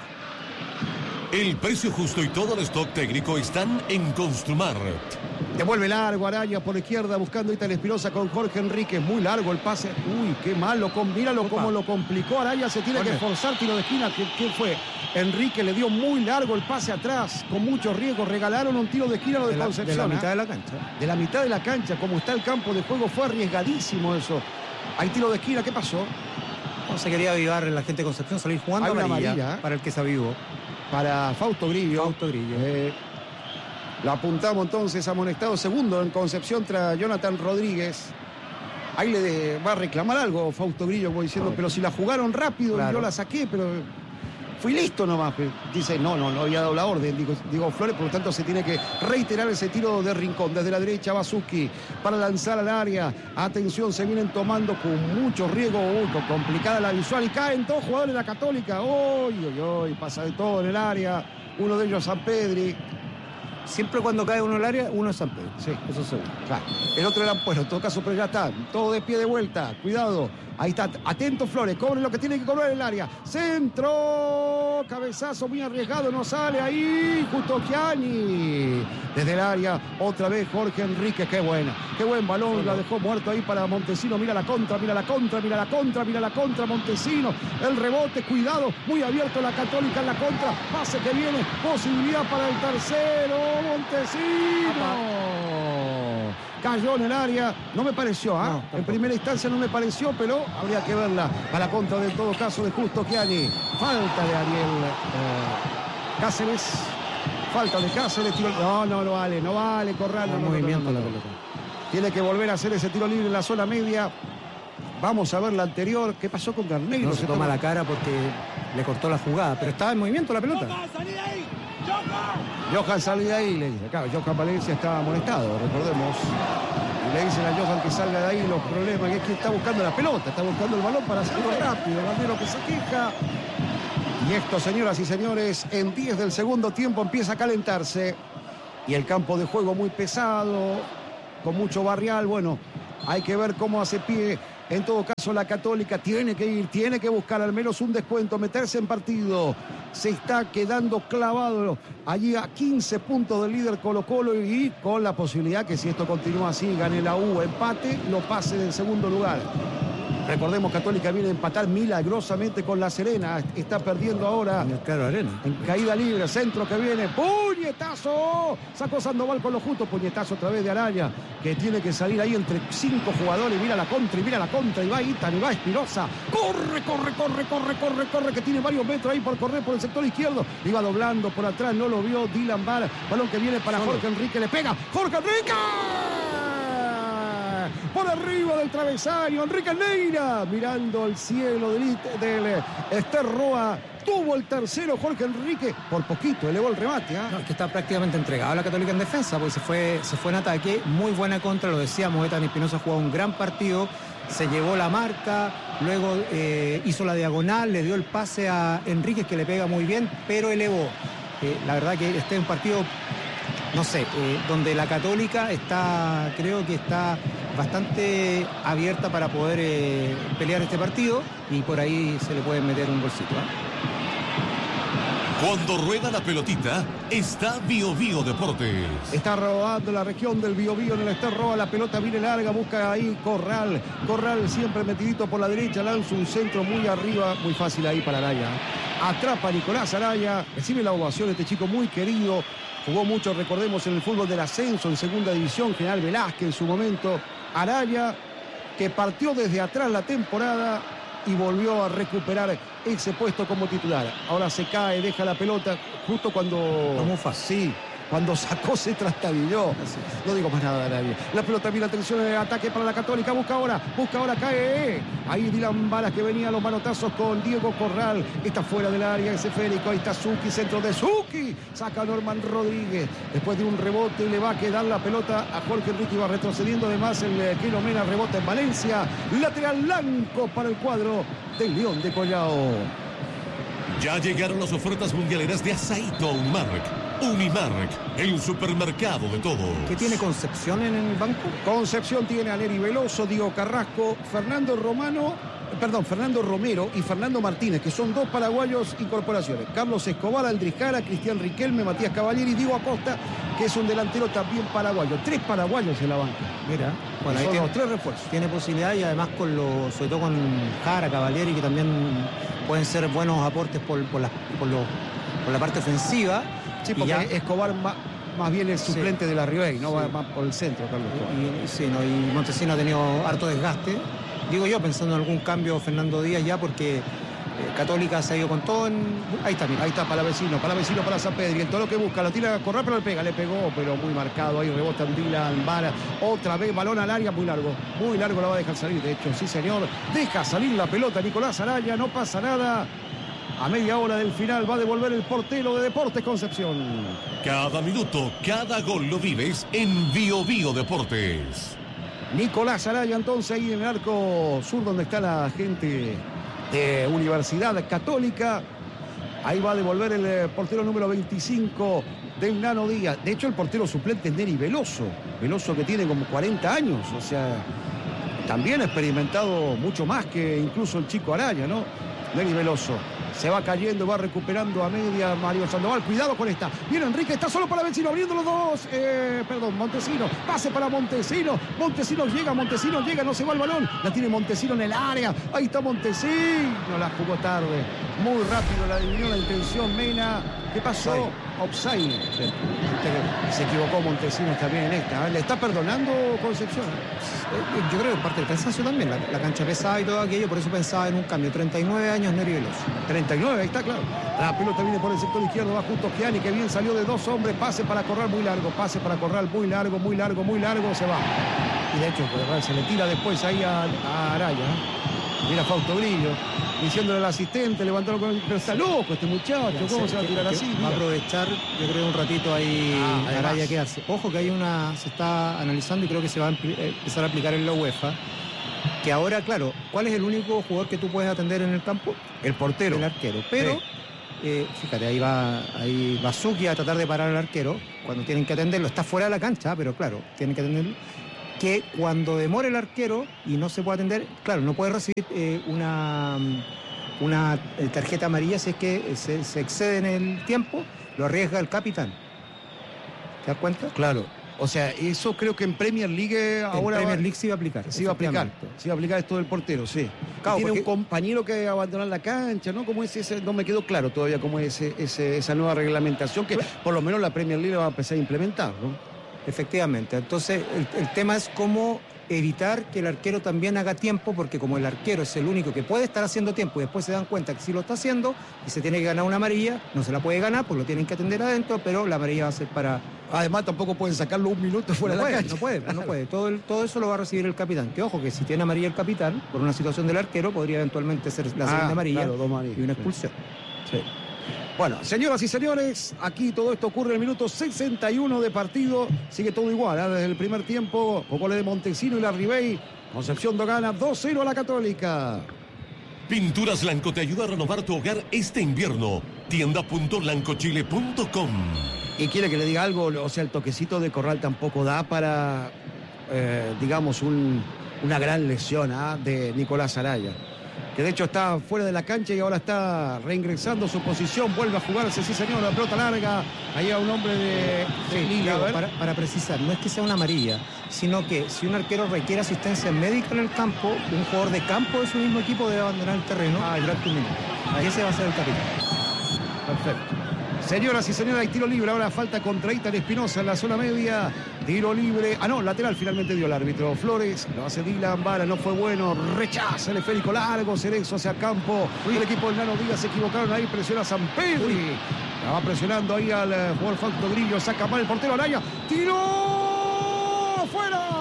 El precio justo y todo el stock técnico están en Construmar. Devuelve largo Araya por la izquierda buscando Ethan Espinosa con Jorge Enríquez. Muy largo el pase. Uy, qué malo. Míralo cómo lo complicó. Araya se tiene Jorge. que forzar. Tiro de esquina. ¿Qué, qué fue? Enrique le dio muy largo el pase atrás. Con mucho riesgo. Regalaron un tiro de esquina a lo de, de la, Concepción. De la ¿eh? mitad de la cancha. De la mitad de la cancha. Como está el campo de juego. Fue arriesgadísimo eso. Hay tiro de esquina. ¿Qué pasó? No se quería avivar la gente de Concepción. Salir jugando Hay amarilla, amarilla ¿eh? para el que se avivó. Para Fausto Grillo. Fausto Grillo. Eh, lo apuntamos entonces amonestado segundo en Concepción tras Jonathan Rodríguez. Ahí le de, va a reclamar algo Fausto Grillo, como diciendo, pero si la jugaron rápido, claro. Yo la saqué, pero fui listo nomás. Dice, no, no, no había dado la orden, digo, digo Flores, por lo tanto se tiene que reiterar ese tiro de rincón. Desde la derecha va Zucchi para lanzar al área. Atención, se vienen tomando con mucho riesgo. Uy, complicada la visual y caen todos jugadores de la Católica. Uy, uy, uy, pasa de todo en el área. Uno de ellos Sampedri. Siempre cuando cae uno en el área, uno es Sampedri. Sí, eso seguro. Claro. El otro era Ampuero, en todo caso, pero ya está. Todo de pie de vuelta. Cuidado. Ahí está. Atento Flores. Cobre lo que tiene que cobrar en el área. Centro. Cabezazo muy arriesgado. No sale ahí. Justo Gianni. Desde el área. Otra vez Jorge Enrique. Qué buena. Qué buen balón. Bueno. La dejó muerto ahí para Montesino. Mira la contra. Mira la contra. Mira la contra. Mira la contra. Montesino. El rebote. Cuidado. Muy abierto la Católica en la contra. Pase que viene. Posibilidad para el tercero. Montesino. Apa. Cayó en el área, no me pareció, ¿ah? ¿eh? No, en primera instancia no me pareció, pero habría que verla a la contra de todo caso de Justo Gianni. Falta de Ariel eh, Cáceres, falta de Cáceres, tiro... no, no, no vale, no vale, Corral, no, no, movimiento no, no, no, la pelota. Tiene que volver a hacer ese tiro libre en la zona media. Vamos a ver la anterior. ¿Qué pasó con Carneiro? No se, se toma, toma la cara porque le cortó la jugada, pero estaba en movimiento la pelota. Johan, salí de ahí, le dice. Claro, Johan Valencia estaba molestado, recordemos. Y le dicen a Johan que salga de ahí los problemas, que es que está buscando la pelota, está buscando el balón para hacerlo rápido. Carneiro que se queja. Y esto, señoras y señores, en diez del segundo tiempo empieza a calentarse. Y el campo de juego muy pesado, con mucho barrial. Bueno, hay que ver cómo hace pie. En todo caso, la Católica tiene que ir, tiene que buscar al menos un descuento, meterse en partido. Se está quedando clavado allí a quince puntos del líder Colo-Colo y con la posibilidad que si esto continúa así, gane la U, empate, lo pase del segundo lugar. Recordemos, Católica viene a empatar milagrosamente con La Serena. Está perdiendo ahora en el Claro Arena. En caída libre, centro que viene. ¡Puñetazo! Sacó Sandoval con lo justo. Puñetazo otra vez de Araya, que tiene que salir ahí entre cinco jugadores. Mira la contra y mira la contra. Y va Itan, y va Espinosa. Corre, corre, corre, corre, corre, corre. Que tiene varios metros ahí por correr por el sector izquierdo. Iba doblando por atrás, no lo vio Dylan Bar. Balón que viene para Solo. Jorge Enrique. Le pega. ¡Jorge Enrique! Por arriba del travesaño, Enrique Neira, mirando el cielo del, del Ester Roa. Tuvo el tercero Jorge Enrique, por poquito elevó el remate. ¿eh? No, es que está prácticamente entregado a la Católica en defensa, porque se fue, se fue en ataque, muy buena contra, lo decíamos, Ethan Espinosa jugó un gran partido, se llevó la marca, luego eh, hizo la diagonal, le dio el pase a Enríquez, que le pega muy bien, pero elevó. Eh, la verdad que este es un partido, no sé, eh, donde la Católica está, creo que está bastante abierta para poder eh, pelear este partido y por ahí se le puede meter un bolsito. ¿eh? Cuando rueda la pelotita, está Bio Bio Deportes. Está rodando la región del Bio Bio en el Ester Roa. La pelota viene larga, busca ahí Corral. Corral siempre metidito por la derecha, lanza un centro muy arriba, muy fácil ahí para Araya. Atrapa a Nicolás Araya, recibe la ovación este chico muy querido. Jugó mucho, recordemos, en el fútbol del ascenso, en segunda división, General Velázquez en su momento. Araya, que partió desde atrás la temporada y volvió a recuperar ese puesto como titular. Ahora se cae, deja la pelota justo cuando... Como fácil. Sí, cuando sacó se trastabilló. No digo más nada de nadie. La pelota viene, atención, el ataque para la Católica. Busca ahora, busca ahora, cae. Ahí Dylan Balas, que venía a los manotazos con Diego Corral. Está fuera del área ese Férico. Ahí está Zucchi, centro de Zucchi. Saca a Norman Rodríguez. Después de un rebote le va a quedar la pelota a Jorge Enrique. Va retrocediendo además el Kilo Mena. Rebota en Valencia. Lateral blanco para el cuadro del León de Collao. Ya llegaron las ofertas mundialeras de Asaito Unimark. Unimark, el supermercado de todo. ¿Qué tiene Concepción en el banco? Concepción tiene a Neri Veloso, Diego Carrasco, Fernando Romano, perdón, Fernando Romero y Fernando Martínez, que son dos paraguayos incorporaciones. Carlos Escobar, Aldrich Jara, Cristian Riquelme, Matías Cavalieri y Diego Acosta, que es un delantero también paraguayo. Tres paraguayos en la banca. Mira, bueno, ahí son tiene, los tres refuerzos. Tiene posibilidad y además con lo, sobre todo con Jara, Cavalieri, que también pueden ser buenos aportes por, por, la, por, lo, por la parte ofensiva. Sí, porque ya, Escobar más, más bien es suplente sí, de la Ribey, no sí. va más por el centro, Carlos. Y, y, sí, no, y Montesino ha tenido harto desgaste. Digo yo, pensando en algún cambio Fernando Díaz ya, porque eh, Católica se ha ido con todo en... Ahí está, mira. Ahí está, para vecino, para vecino, para San Pedro. Y el todo lo que busca, lo tira a correr, pero le pega, le pegó, pero muy marcado. Ahí rebota en Dylan Vara. Otra vez, balón al área, muy largo. Muy largo, la va a dejar salir, de hecho, sí señor. Deja salir la pelota Nicolás Araya, no pasa nada. A media hora del final va a devolver el portero de Deportes Concepción. Cada minuto, cada gol lo vives en Bio Bio Deportes. Nicolás Araya entonces ahí en el arco sur donde está la gente de Universidad Católica. Ahí va a devolver el portero número veinticinco del Nano Díaz. De hecho, el portero suplente es Neri Veloso. Veloso que tiene como cuarenta años. O sea, también ha experimentado mucho más que incluso el chico Araya, ¿no? Neri Veloso. Se va cayendo, va recuperando a media Mario Sandoval. Cuidado con esta. Viene Enrique, está solo para Vecino, abriendo los dos. Eh, perdón, Montesino. Pase para Montesino. Montesino llega, Montesino llega, no se va el balón. La tiene Montesino en el área. Ahí está Montesino. La jugó tarde. Muy rápido la adivinó la intención Mena. ¿Qué pasó? Offside. Sí. Se equivocó Montesinos también en esta. Le está perdonando Concepción. Yo creo que parte del cansancio también. La, la cancha pesada y todo aquello. Por eso pensaba en un cambio. treinta y nueve años, Neri Veloso. treinta y nueve, ahí está, claro. La pelota viene por el sector izquierdo. Va justo Gianni, que bien salió de dos hombres. Pase para Corral muy largo. Pase para Corral muy largo, muy largo, muy largo. Se va. Y de hecho, pues, se le tira después ahí a, a Araya. ¿eh? Mira Fausto Grillo, diciéndole al asistente, levantaron con el... Pero está loco este muchacho, ¿cómo se va a tirar así? Va a aprovechar, yo creo, un ratito ahí ah, Araya que hace. Ojo que hay una, se está analizando y creo que se va a empezar a aplicar en la UEFA. Que ahora, claro, ¿cuál es el único jugador que tú puedes atender en el campo? El portero. El arquero. Pero, sí. eh, fíjate, ahí va, ahí va Suki a tratar de parar al arquero cuando tienen que atenderlo. Está fuera de la cancha, pero claro, tienen que atenderlo. Que cuando demore el arquero y no se puede atender, claro, no puede recibir eh, una, una tarjeta amarilla si es que se, se excede en el tiempo, lo arriesga el capitán. ¿Te das cuenta? Claro. O sea, eso creo que en Premier League ahora... En Premier League sí va a aplicar. Sí va a aplicar. Sí va a aplicar esto del portero, sí. Claro, tiene porque... un compañero que abandonar la cancha, ¿no? ¿Cómo es ese? No me quedó claro todavía cómo es ese, ese, esa nueva reglamentación que por lo menos la Premier League va a empezar a implementar, ¿no? Efectivamente. Entonces, el, el tema es cómo evitar que el arquero también haga tiempo, porque como el arquero es el único que puede estar haciendo tiempo y después se dan cuenta que sí lo está haciendo y se tiene que ganar una amarilla, no se la puede ganar, pues lo tienen que atender adentro, pero la amarilla va a ser para... Además tampoco pueden sacarlo un minuto fuera no de la puede, cancha. No puede, no puede. Todo, el, todo eso lo va a recibir el capitán. Que ojo, que si tiene amarilla el capitán, por una situación del arquero, podría eventualmente ser la segunda ah, amarilla, claro, dos amarillas, y una expulsión. Sí. Sí. Bueno, señoras y señores, aquí todo esto ocurre en el minuto sesenta y uno de partido. Sigue todo igual, ¿eh? Desde el primer tiempo, con goles de Montesino y Larribey. Concepción gana dos cero a la Católica. Pinturas Blanco te ayuda a renovar tu hogar este invierno. tienda punto blanco chile punto com. Y quiere que le diga algo, o sea, el toquecito de Corral tampoco da para, eh, digamos, un, una gran lesión ¿eh? de Nicolás Araya. Que de hecho está fuera de la cancha y ahora está reingresando su posición, vuelve a jugarse, sí señor, la pelota larga, ahí a un hombre de, sí, de Liga. Para, para precisar, no es que sea una amarilla, sino que si un arquero requiere asistencia médica en el campo, un jugador de campo de su mismo equipo debe abandonar el terreno ah, durante un minuto. Ahí ese va a ser el capitán. Perfecto. Señoras y señores, hay tiro libre, ahora falta contra Itan Espinosa en la zona media, tiro libre, ah no, lateral finalmente dio el árbitro Flores, lo hace Dylan Vara, no fue bueno, rechaza el esférico largo, Cerezo hacia campo, el equipo del Nano Díaz se equivocaron ahí, presiona a San Pedro, la va presionando ahí al jugador Fausto Grillo, saca mal el portero Araya, tiró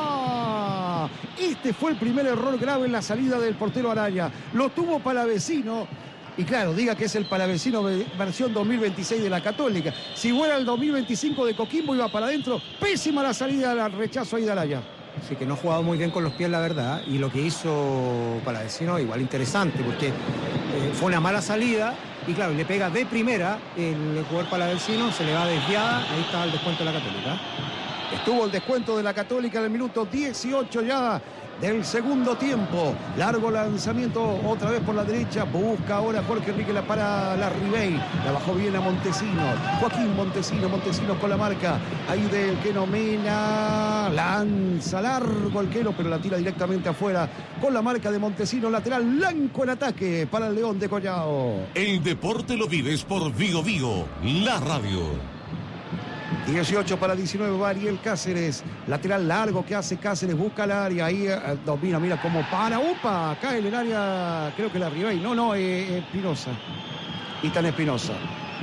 fuera, este fue el primer error grave en la salida del portero Araya, lo tuvo Palavecino. Y claro, diga que es el Palavecino versión dos mil veintiséis de la Católica. Si fuera el dos mil veinticinco de Coquimbo, iba para adentro. Pésima la salida al rechazo ahí de Araya. Sí, que no ha jugado muy bien con los pies, la verdad. Y lo que hizo Palavecino, igual interesante, porque eh, fue una mala salida. Y claro, le pega de primera el jugador Palavecino, se le va desviada. Ahí está el descuento de la Católica. Estuvo el descuento de la Católica en el minuto dieciocho ya del segundo tiempo. Largo lanzamiento otra vez por la derecha. Busca ahora Jorge Enrique la para Larribey. La bajó bien a Montesino. Joaquín Montesino. Montesino con la marca. Ahí del Queno Mena. Lanza largo el Queno, pero la tira directamente afuera. Con la marca de Montesino. Lateral blanco en ataque para el León de Collao. El deporte lo vives por Vigo Vigo, la radio. dieciocho para diecinueve, Ariel Cáceres, lateral largo que hace Cáceres, busca el área, ahí eh, domina, mira cómo para, upa, cae en el área, creo que la Ribey, no, no, eh, Espinosa, Itan Espinosa,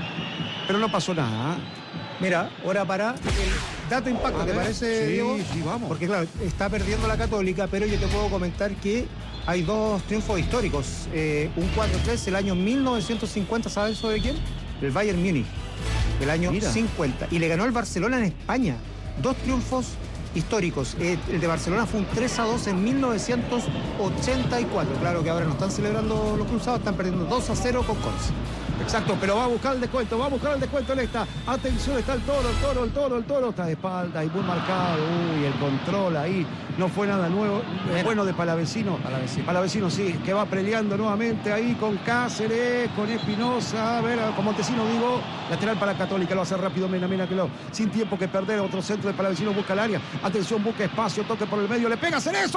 pero no pasó nada. ¿eh? Mira, ahora para el dato impacto, ¿te parece, sí, Diego? Sí, vamos. Porque claro, está perdiendo la Católica, pero yo te puedo comentar que hay dos triunfos históricos, eh, un cuatro tres, el año mil novecientos cincuenta, ¿sabes eso de quién? El Bayern Múnich. El año Mira. cincuenta. Y le ganó el Barcelona en España. Dos triunfos históricos. Eh, el de Barcelona fue un tres a dos en mil novecientos ochenta y cuatro. Claro que ahora no están celebrando los cruzados, están perdiendo dos a cero con Conce. Exacto, pero va a buscar el descuento, va a buscar el descuento en esta. Atención, está el Toro, el Toro, el Toro, el Toro. Está de espalda y muy marcado. Uy, el control ahí. No fue nada nuevo. Mira. Bueno de Palavecino. Palavecino. Palavecino, sí, que va peleando nuevamente ahí con Cáceres, con Espinosa. A ver, con Montesino, digo. Lateral para Católica, lo hace rápido Mena, Mena que lo. Sin tiempo que perder, otro centro de Palavecino, busca el área. Atención, busca espacio, toque por el medio, le pega Cerezo.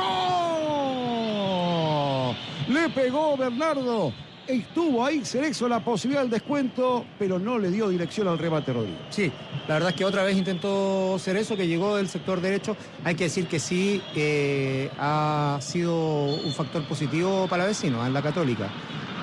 Le pegó Bernardo. Estuvo ahí Cerezo la posibilidad del descuento, pero no le dio dirección al remate Rodrigo. Sí, la verdad es que otra vez intentó Cerezo, que llegó del sector derecho. Hay que decir que sí eh, ha sido un factor positivo para Palavecino en la Católica.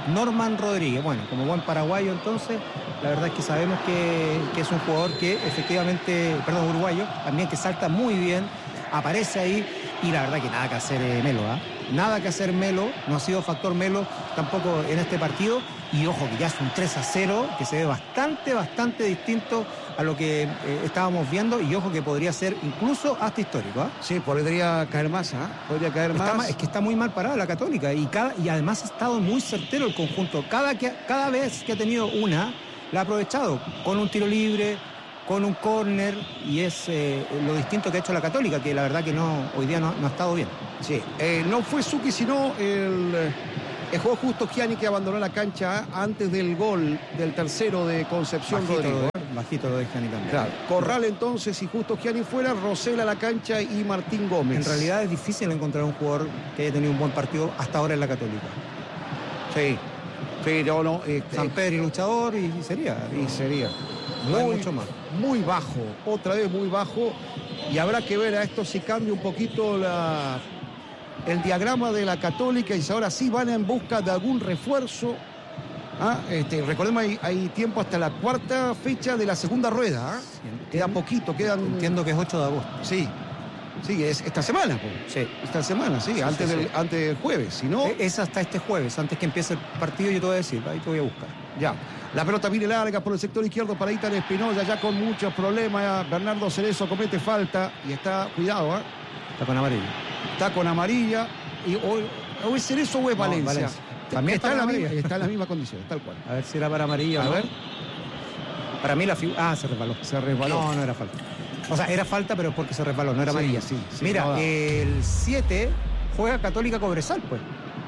Norman Rodríguez. Bueno, como buen paraguayo entonces, la verdad es que sabemos que, que es un jugador que efectivamente, perdón, uruguayo, también que salta muy bien, aparece ahí y la verdad que nada que hacer eh, Melo, ¿ah? ¿eh? Nada que hacer Melo, no ha sido factor Melo tampoco en este partido. Y ojo que ya es un tres a cero, que se ve bastante, bastante distinto a lo que eh, estábamos viendo. Y ojo que podría ser incluso hasta histórico. ¿eh? Sí, podría caer más, ¿eh? Podría caer está más. Es que está muy mal parada la Católica. Y, cada, y además ha estado muy certero el conjunto. Cada, que, cada vez que ha tenido una, la ha aprovechado. Con un tiro libre, con un córner. Y es eh, lo distinto que ha hecho la Católica, que la verdad que no hoy día no, no ha estado bien. Sí, eh, no fue Suki, sino el... El juego justo Gianni, que abandonó la cancha antes del gol del tercero de Concepción bajito Rodrigo. Lo de, bajito lo de Gianni también. Claro. Corral entonces y justo Gianni fuera, Rosell a la cancha y Martín Gómez. En realidad es difícil encontrar un jugador que haya tenido un buen partido hasta ahora en la Católica. Sí, pero no. Eh, San Pedro y luchador y, y sería. Y sería. No muy, hay mucho más. Muy bajo, otra vez muy bajo. Y habrá que ver a esto si cambia un poquito la... el diagrama de la Católica y ahora sí van en busca de algún refuerzo. ¿Ah? Este, recordemos, hay, hay tiempo hasta la cuarta fecha de la segunda rueda. ¿ah? Sí, queda poquito, quedan... Entiendo que es ocho de agosto. Sí, sí, es esta semana. Pues. Sí. Esta semana, sí, sí, antes, sí, del, sí. antes del jueves. Si no... Es hasta este jueves, antes que empiece el partido, yo te voy a decir, ahí te voy a buscar. Ya. La pelota viene larga por el sector izquierdo para Ítalo Espinosa, ya con muchos problemas. Bernardo Cerezo comete falta y está, cuidado, ¿eh? Está con amarilla. Está con amarilla. Y o, o es Cerezo o es no, Valencia. Valencia. También está, está, en en la misma, está en la misma condición, tal cual. A ver si era para amarilla. A ¿no? ver. Para mí la figura... Ah, se resbaló. Se resbaló. No, no era falta. O sea, era falta, pero porque se resbaló, no era sí, amarilla. Sí, sí, Mira, no, el siete juega Católica Cobresal, pues.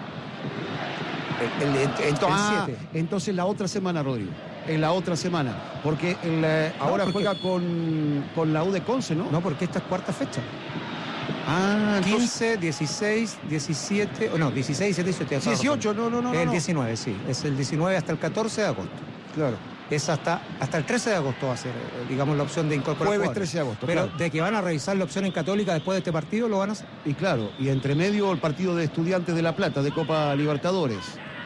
El, el, el, entonces, ah, entonces la otra semana, Rodrigo. En la otra semana. Porque el, no, ahora porque... juega con, con la U de Conce, ¿no? No, porque esta es cuarta fecha. Ah, quince, dieciséis, diecisiete, o no, dieciséis, diecisiete, dieciocho. dieciocho, no, no, no. El no. diecinueve, sí. Es el diecinueve hasta el catorce de agosto. Claro. Es hasta, hasta el trece de agosto va a ser, digamos, la opción de incorporar. Jueves jugadores. trece de agosto. Pero claro. de que van a revisar la opción en Católica después de este partido, lo van a hacer. Y claro, y entre medio el partido de Estudiantes de La Plata de Copa Libertadores.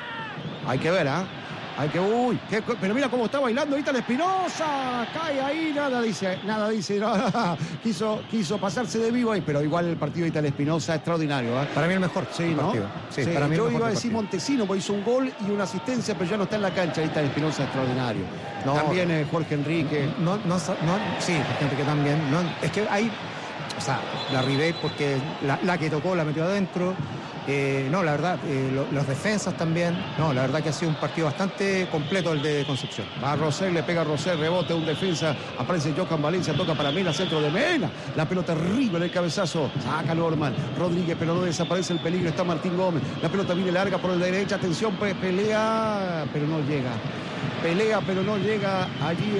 Hay que ver, ¿ah? ¿eh? Hay que, uy, qué, pero mira cómo está bailando ahorita la Espinosa, cae ahí, nada dice, nada dice, no, quiso, quiso pasarse de vivo ahí, pero igual el partido de Italo Espinosa extraordinario. ¿eh? Para mí el mejor, sí, ¿no? partido. Sí, sí, para mí yo el mejor iba a decir partido. Montesino, porque hizo un gol y una asistencia, pero ya no está en la cancha, Italo Espinosa extraordinario. No, también eh, Jorge Enrique. No, no, no, sí, Jorge Enrique también. No, es que hay, o sea, la Ribey porque la, la que tocó la metió adentro. Eh, no, la verdad, eh, lo, los defensas también. No, la verdad que ha sido un partido bastante completo el de Concepción. A Rosell, le pega a Rosell, rebote, un defensa. Aparece Johan Valencia, toca para Mena, centro de Mena. La pelota arriba en el cabezazo. Saca Norman Rodríguez, pero no desaparece el peligro. Está Martín Gómez. La pelota viene larga por la derecha. Atención, pelea, pero no llega. Pelea, pero no llega allí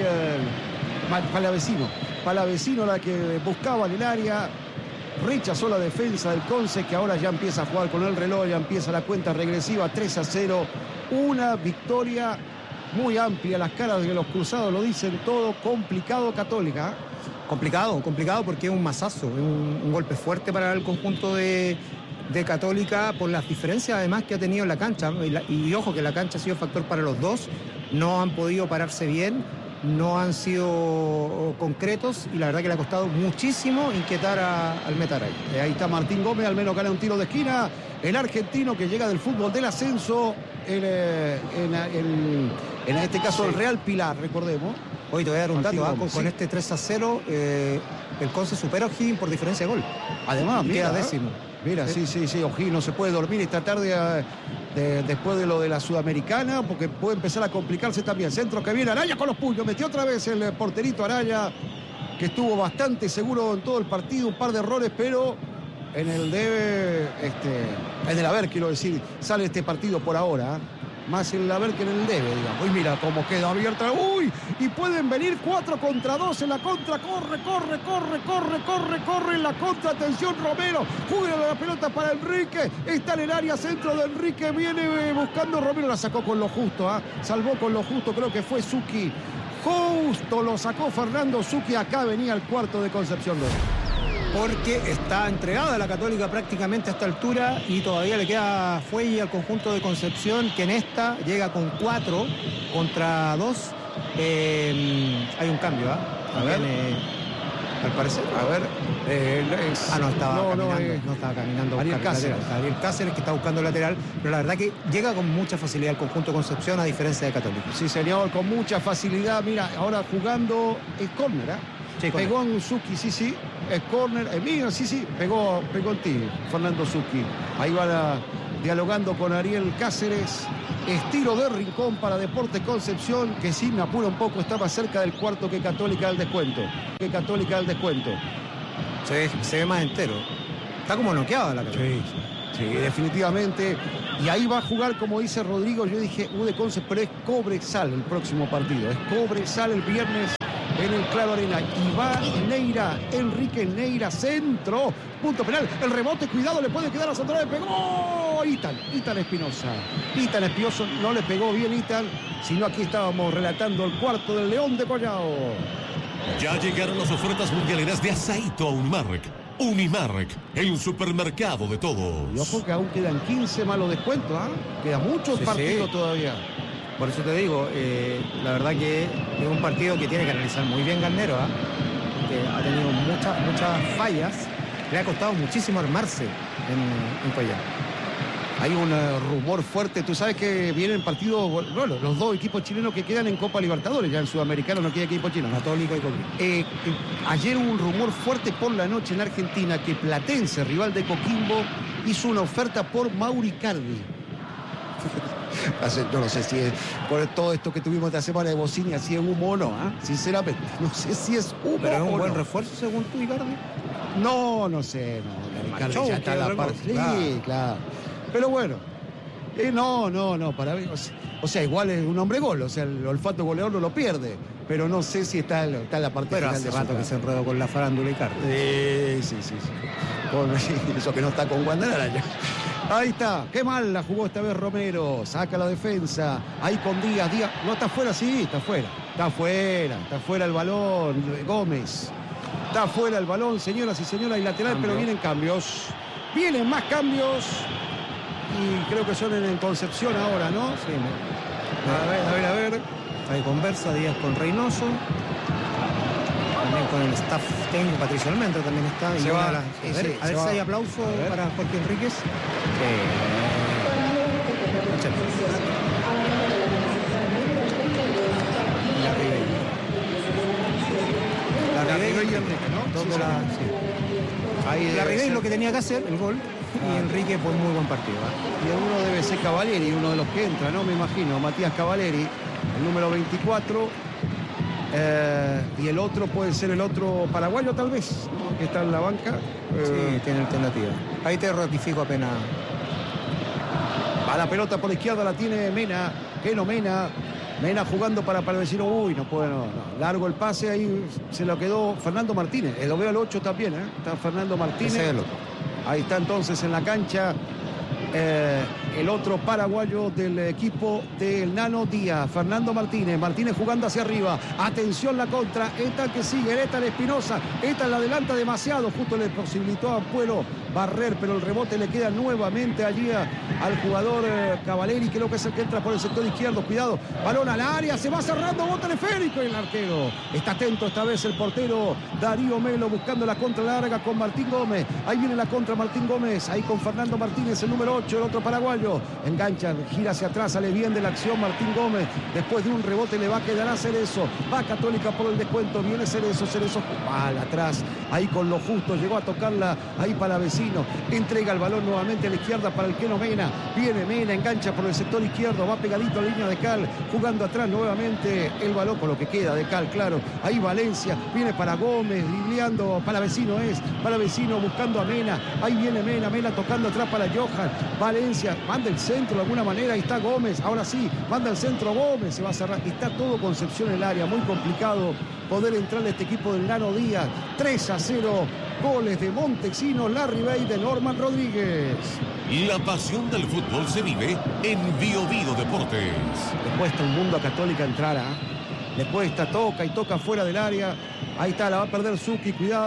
el Palavecino. Palavecino la que buscaba en el área. Rechazó la defensa del Conce, que ahora ya empieza a jugar con el reloj, ya empieza la cuenta regresiva, tres a cero. Una victoria muy amplia, las caras de los cruzados lo dicen todo. Complicado Católica. Complicado, complicado porque es un mazazo, es un, un golpe fuerte para el conjunto de, de Católica por las diferencias además que ha tenido en la cancha. Y, la, y ojo que la cancha ha sido factor para los dos, no han podido pararse bien. No han sido concretos y la verdad que le ha costado muchísimo inquietar a, al Metaray. Eh, ahí está Martín Gómez, al menos gana un tiro de esquina. El argentino que llega del fútbol del ascenso, en, en, en, en este caso sí. El Real Pilar, recordemos. Hoy te voy a dar un Martín dato, Gómez, con, sí. con este tres a cero eh, el Conce supera a O'Higgins por diferencia de gol. Además, y mira, queda décimo. Mira, sí, sí, sí, O'Higgins no se puede dormir esta tarde a, de, después de lo de la Sudamericana, porque puede empezar a complicarse también. Centro que viene, Araya con los puños, metió otra vez el porterito Araya, que estuvo bastante seguro en todo el partido, un par de errores, pero en el debe, este, en el haber, quiero decir, sale este partido por ahora, ¿eh? Más el haber que en el debe, digamos. Y mira cómo queda abierta. ¡Uy! Y pueden venir cuatro contra dos en la contra. Corre, corre, corre, corre, corre, corre en la contra. Atención, Romero. Juega la pelota para Enrique. Está en el área centro de Enrique. Viene buscando Romero. La sacó con lo justo, ¿eh? Salvó con lo justo. Creo que fue Zucchi. Justo lo sacó Fernando Zucchi. Acá venía el cuarto de Concepción. porque está entregada la Católica prácticamente a esta altura y todavía le queda fuelle al conjunto de Concepción, que en esta llega con cuatro contra dos. Eh, hay un cambio, ¿eh? A ver. Eh, al parecer. A ver. Eh, es... Ah, no, estaba no, caminando. No, eh... no estaba caminando. Ariel Cáceres. Ariel Cáceres, que está buscando el lateral, pero la verdad que llega con mucha facilidad el conjunto Concepción, a diferencia de Católica. Sí, señor, con mucha facilidad. Mira, ahora jugando es córner, ¿eh? Sí, pegó en Zucchi, sí, sí. Es córner. Eh, mira, sí, sí. Pegó, pegó en ti, Fernando Zucchi. Ahí va la, dialogando con Ariel Cáceres. Estilo de rincón para Deportes Concepción, que sí me apura un poco, está más cerca del cuarto que Católica del descuento. Que Católica del descuento. Se ve, se ve más entero. Está como noqueada la Católica. Sí, sí, definitivamente. Y ahí va a jugar, como dice Rodrigo, yo dije U de Conce, pero es Cobresal el próximo partido. Es Cobresal el viernes en el Claro Arena. Y va Neira, Enrique Neira, centro, punto penal. El rebote, cuidado, le puede quedar a Santana, le pegó Itan, Itan Espinosa. Itan Espinosa no le pegó bien Itan, sino aquí estábamos relatando el cuarto del León de Collao. Ya llegaron las ofertas mundialeras de Asaito a Unimark. Unimark, el supermercado de todos. Y ojo que aún quedan quince malos descuentos, ¿ah? ¿eh? Quedan muchos sí, partidos sí. todavía. Por eso te digo, eh, la verdad que es un partido que tiene que analizar muy bien Garnero, ¿eh? Que ha tenido muchas, muchas fallas. Le ha costado muchísimo armarse en, en Collao. Hay un uh, rumor fuerte, tú sabes que vienen partidos, bueno, los dos equipos chilenos que quedan en Copa Libertadores, ya en Sudamericano no queda equipo chino. Católico y Coquimbo. Eh, eh, ayer hubo un rumor fuerte por la noche en Argentina que Platense, rival de Coquimbo, hizo una oferta por Mauricardi. Yo no sé si es por todo esto que tuvimos esta semana de Bocinia, si es humo o no, ¿eh? Sinceramente, no sé si es humo. Pero es un o buen no. refuerzo según tú, Icardi. No, no sé, no. Icardi ya está la parte. Sí, claro. claro. Pero bueno, eh, no, no, no, para mí, o sea, o sea, igual es un hombre gol, o sea, el olfato goleador no lo pierde, pero no sé si está, está en la parte pero final hace de rato que se enredó con la farándula Icardi. Sí, sí, sí, sí. Con, eso que no está con Wanda Araya. Ahí está, qué mal la jugó esta vez Romero, saca la defensa, ahí con Díaz, Díaz, no está fuera, sí, está fuera, está fuera, está fuera el balón, Gómez, está fuera el balón, señoras y señores, y lateral, Cambio. Pero vienen cambios, vienen más cambios. Y creo que son en, en Concepción ahora, ¿no? Sí. A ver, a ver, a ver. Ahí conversa Díaz con Reynoso. También con el staff técnico, Patricio Almendra también está. Y se va, la, sí, a ver, sí, a ver si hay aplauso para Jorge Enríquez. Eh, la Ribeiro. La Ribeiro y Enrique, ¿no? Sí, la, sí. Ahí la Ribeiro lo que tenía que hacer, el gol. Y ah. Enrique fue muy buen partido. ¿eh? Y uno debe ser Cavaleri, uno de los que entra, ¿no? Me imagino, Matías Cavaleri, el número veinticuatro. Eh, y el otro puede ser el otro paraguayo, tal vez, ¿no? Que está en la banca. Eh, sí, tiene alternativa. Ahí te ratifico apenas. Va la pelota por la izquierda, la tiene Mena. Que no Mena. Mena jugando para Palavecino. Uy, no puede, no, no. Largo el pase, ahí se lo quedó Fernando Martínez. Eh, lo veo al ocho también, ¿eh? Está Fernando Martínez. Ese es el otro. Ahí está entonces en la cancha eh, el otro paraguayo del equipo del Nano Díaz, Fernando Martínez. Martínez jugando hacia arriba. Atención la contra. Eta que sigue, Eta Espinosa. Eta la adelanta demasiado. Justo le posibilitó a Ampuero barrer, pero el rebote le queda nuevamente allí a, al jugador eh, Cavaleri, creo que es el que entra por el sector izquierdo. Cuidado, balón al área, se va cerrando, bota teleférico y el arquero. Está atento esta vez el portero Darío Melo buscando la contra larga con Martín Gómez. Ahí viene la contra Martín Gómez, ahí con Fernando Martínez, el número ocho, el otro paraguayo. Engancha, gira hacia atrás, sale bien de la acción Martín Gómez. Después de un rebote le va a quedar a Cerezo. Va Católica por el descuento, viene Cerezo, Cerezo mal atrás, ahí con lo justo, llegó a tocarla ahí para Vecino. Entrega el balón nuevamente a la izquierda para el Keno Mena. Viene Mena, engancha por el sector izquierdo, va pegadito a la línea de Cal, jugando atrás nuevamente el balón con lo que queda de Cal, claro. Ahí Valencia, viene para Gómez, dribleando, para Vecino es, para Vecino buscando a Mena. Ahí viene Mena, Mena tocando atrás para Johan. Valencia, manda el centro de alguna manera, ahí está Gómez, ahora sí, manda el centro Gómez, se va a cerrar. Está todo Concepción en el área, muy complicado poder entrar a este equipo del Nano Díaz. tres a cero, goles de Montexino, Larry Bay, de Norman Rodríguez. La pasión del fútbol se vive en Bio Bio Deportes. Le cuesta un mundo a Católica entrar, ¿eh? Le cuesta, toca y toca fuera del área. Ahí está, la va a perder Zucchi, cuidado.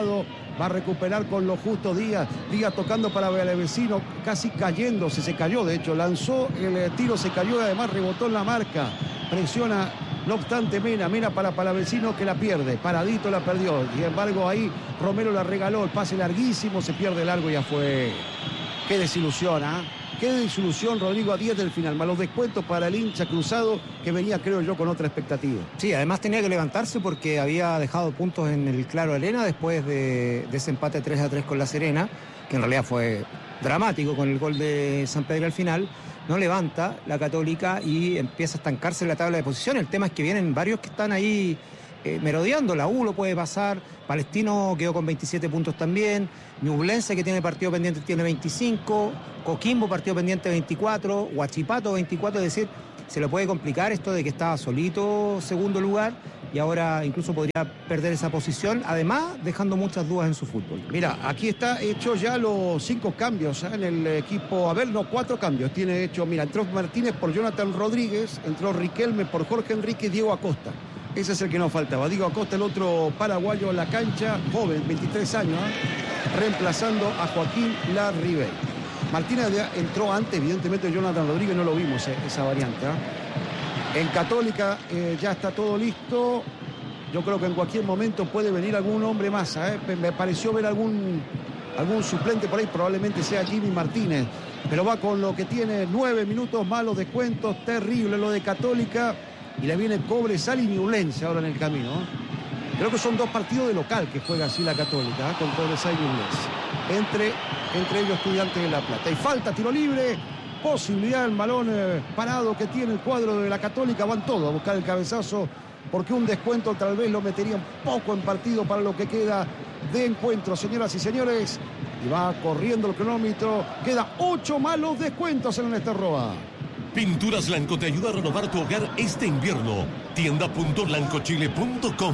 Va a recuperar con lo justo Díaz. Díaz tocando para Palavecino, casi cayéndose, se cayó de hecho. Lanzó el tiro, se cayó y además rebotó en la marca. Presiona, no obstante, Mena. Mena para Palavecino que la pierde. Paradito la perdió. Sin embargo, ahí Romero la regaló. El pase larguísimo, se pierde largo y ya fue. Qué desilusión, ¿ah? ¿eh? Qué desilusión, Rodrigo, a diez del final. Más los descuentos para el hincha cruzado que venía, creo yo, con otra expectativa. Sí, además tenía que levantarse porque había dejado puntos en el Claro Arena después de, de ese empate tres a tres con La Serena, que en realidad fue dramático con el gol de San Pedro al final. No levanta la Católica y empieza a estancarse en la tabla de posiciones. El tema es que vienen varios que están ahí eh, merodeando. La U lo puede pasar. Palestino quedó con veintisiete puntos también. Ñublense, que tiene partido pendiente, tiene veinticinco. Coquimbo, partido pendiente, veinticuatro. Huachipato, veinticuatro. Es decir, se le puede complicar esto de que estaba solito segundo lugar y ahora incluso podría perder esa posición, además dejando muchas dudas en su fútbol. Mira, aquí está hecho ya los cinco cambios, ¿eh? En el equipo, a ver, no, cuatro cambios tiene hecho. Mira, entró Martínez por Jonathan Rodríguez, entró Riquelme por Jorge Enrique y Diego Acosta. Ese es el que nos faltaba. Diego Acosta, el otro paraguayo en la cancha, joven, veintitrés años, ¿eh? Reemplazando a Joaquín Larribey. Martínez entró antes, evidentemente, de Jonathan Rodríguez, no lo vimos eh, esa variante. ¿eh? En Católica eh, ya está todo listo. Yo creo que en cualquier momento puede venir algún hombre más. ¿eh? Me pareció ver algún, algún suplente por ahí, probablemente sea Jimmy Martínez. Pero va con lo que tiene, nueve minutos más, los descuentos, terrible lo de Católica. Y le viene Cobresal y Ñublense ahora en el camino. ¿eh? Creo que son dos partidos de local que juega así la Católica, ¿eh? Con Cobresal y Ñublense. Entre, entre ellos Estudiantes de La Plata. Y falta, tiro libre, posibilidad del balón eh, parado que tiene el cuadro de la Católica. Van todos a buscar el cabezazo porque un descuento tal vez lo metería un poco en partido para lo que queda de encuentro, señoras y señores. Y va corriendo el cronómetro. Queda ocho malos descuentos en este roba. Pinturas Blanco te ayuda a renovar tu hogar este invierno. tienda punto blanco chile punto com.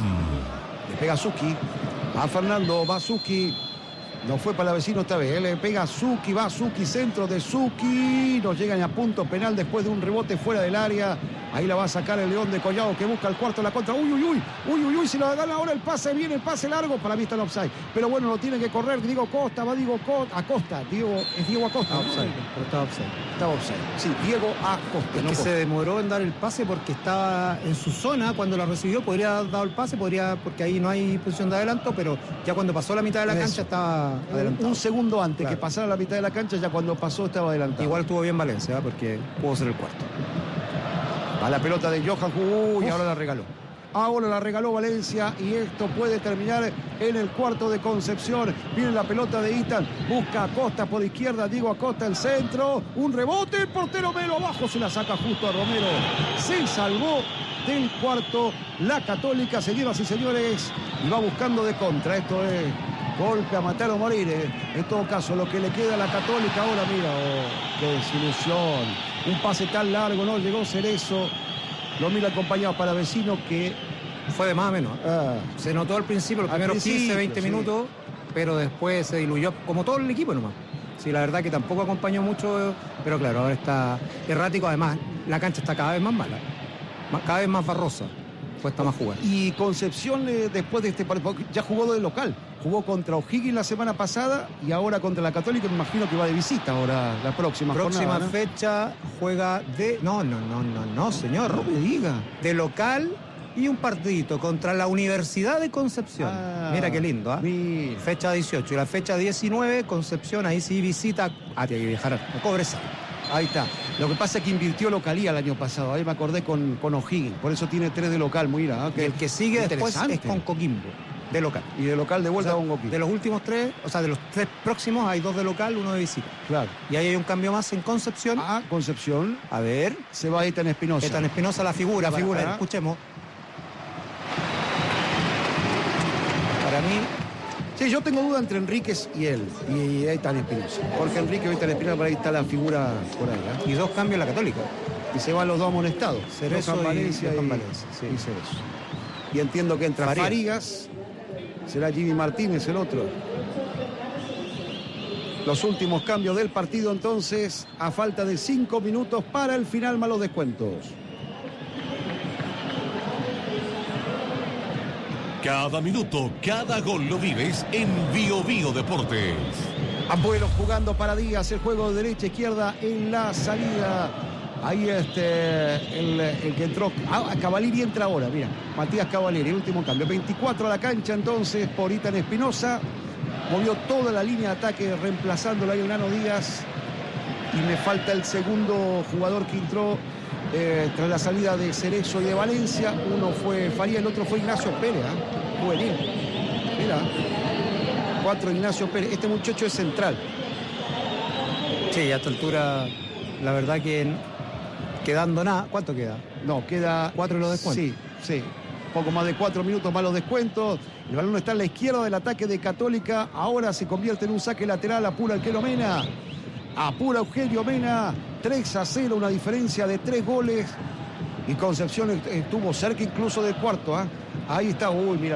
Le pega Zucchi. Va Fernando, va Zucchi. No fue para la vecino esta vez. Le pega Zucchi, va Zucchi, centro de Zucchi. No llegan a punto penal después de un rebote fuera del área. Ahí la va a sacar el León de Collado que busca el cuarto de la contra. Uy, uy, uy. Uy, uy, uy. Si lo gana ahora el pase, viene el pase largo. Para mí está en offside. Pero bueno, lo tiene que correr Diego Costa. Va Diego Costa. Acosta. Diego, es Diego Acosta. Ah, offside, pero estaba offside. Estaba offside. Sí, Diego Acosta. Es no que Costa. se demoró en dar el pase porque estaba en su zona cuando la recibió. Podría haber dado el pase, podría, porque ahí no hay posición de adelanto, pero ya cuando pasó la mitad de la Eso. cancha estaba adelantado. Un segundo antes Claro. que pasara la mitad de la cancha, ya cuando pasó estaba adelantado. Igual estuvo bien Valencia, ¿eh? Porque pudo ser el cuarto. A la pelota de Johan Uy, y ahora la regaló. Ahora la regaló Valencia y esto puede terminar en el cuarto de Concepción. Viene la pelota de Itan. Busca a Acosta por izquierda. Diego Acosta el centro. Un rebote. El portero Melo abajo. Se la saca justo a Romero. Se salvó del cuarto la Católica. Señoras y señores. Y va buscando de contra. Esto es golpe a matar o morir. eh. En todo caso, lo que le queda a la Católica ahora, mira, oh, qué desilusión. Un pase tan largo, no llegó Cerezo. Lo mira acompañado para Vecino que fue de más a menos. Ah, se notó al principio, los al primeros quince, veinte sí. minutos, pero después se diluyó, como todo el equipo nomás. Sí, la verdad que tampoco acompañó mucho, pero claro, ahora está errático. Además, la cancha está cada vez más mala, cada vez más barrosa. Cuesta más jugar. Y Concepción, eh, después de este partido, ya jugó de local. Jugó contra O'Higgins la semana pasada y ahora contra la Católica. Me imagino que va de visita ahora la próxima Próxima jornada, ¿no? fecha juega de... No, no, no, no, no, señor. No me diga. De local y un partidito contra la Universidad de Concepción. Ah, mira qué lindo, ¿ah? ¿eh? Fecha dieciocho. Y la fecha diecinueve, Concepción, ahí sí visita... Ah, tiene que viajar a Cobresal. Ahí está. Lo que pasa es que invirtió localía el año pasado. Ahí me acordé con, con O'Higgins. Por eso tiene tres de local. Mira, y el que sigue después es con Coquimbo, de local. Y de local de vuelta o sea, con Coquimbo. De los últimos tres, o sea, de los tres próximos hay dos de local, uno de visita. Claro. Y ahí hay un cambio más en Concepción. Ah, Concepción. A ver. Se va Ethan Espinosa. Ethan Espinosa, la figura. La para, figura. A ver, escuchemos. Para mí... Sí, yo tengo duda entre Enríquez y él, y Ethan Espinosa. Porque Enrique y Ethan Espinosa, por ahí está la figura por ahí. ¿eh? Y dos cambios en la Católica. Y se van los dos amonestados. Cerezo Johan y, Valencia Johan y, Valencia, sí. y Cerezo. Y entiendo que entra Farías. Farías. Será Jimmy Martínez el otro. Los últimos cambios del partido entonces, a falta de cinco minutos para el final, más los descuentos. Cada minuto, cada gol lo vives en Bio Bio Deportes. Abuelo jugando para Díaz, el juego de derecha-izquierda en la salida. Ahí este, el, el que entró, ah, Cavalieri entra ahora, mira, Matías Cavalieri, el último cambio. veinticuatro a la cancha entonces por Ethan Espinosa. Movió toda la línea de ataque reemplazándolo ahí el Nano Díaz. Y me falta el segundo jugador que entró eh, tras la salida de Cerezo y de Valencia. Uno fue Faría, el otro fue Ignacio Pérez, ¿eh? Juvenil. Mira, cuatro Ignacio Pérez. Este muchacho es central. Sí, a esta altura, la verdad que quedando nada. ¿Cuánto queda? No, queda... Cuatro y los descuentos. Sí, sí. Poco más de cuatro minutos más los descuentos. El balón está en la izquierda del ataque de Católica. Ahora se convierte en un saque lateral. Apura Eugenio Mena. Apura Eugenio Mena. tres a cero, una diferencia de tres goles. Y Concepción estuvo cerca incluso del cuarto. ¿eh? Ahí está. Uy, mira.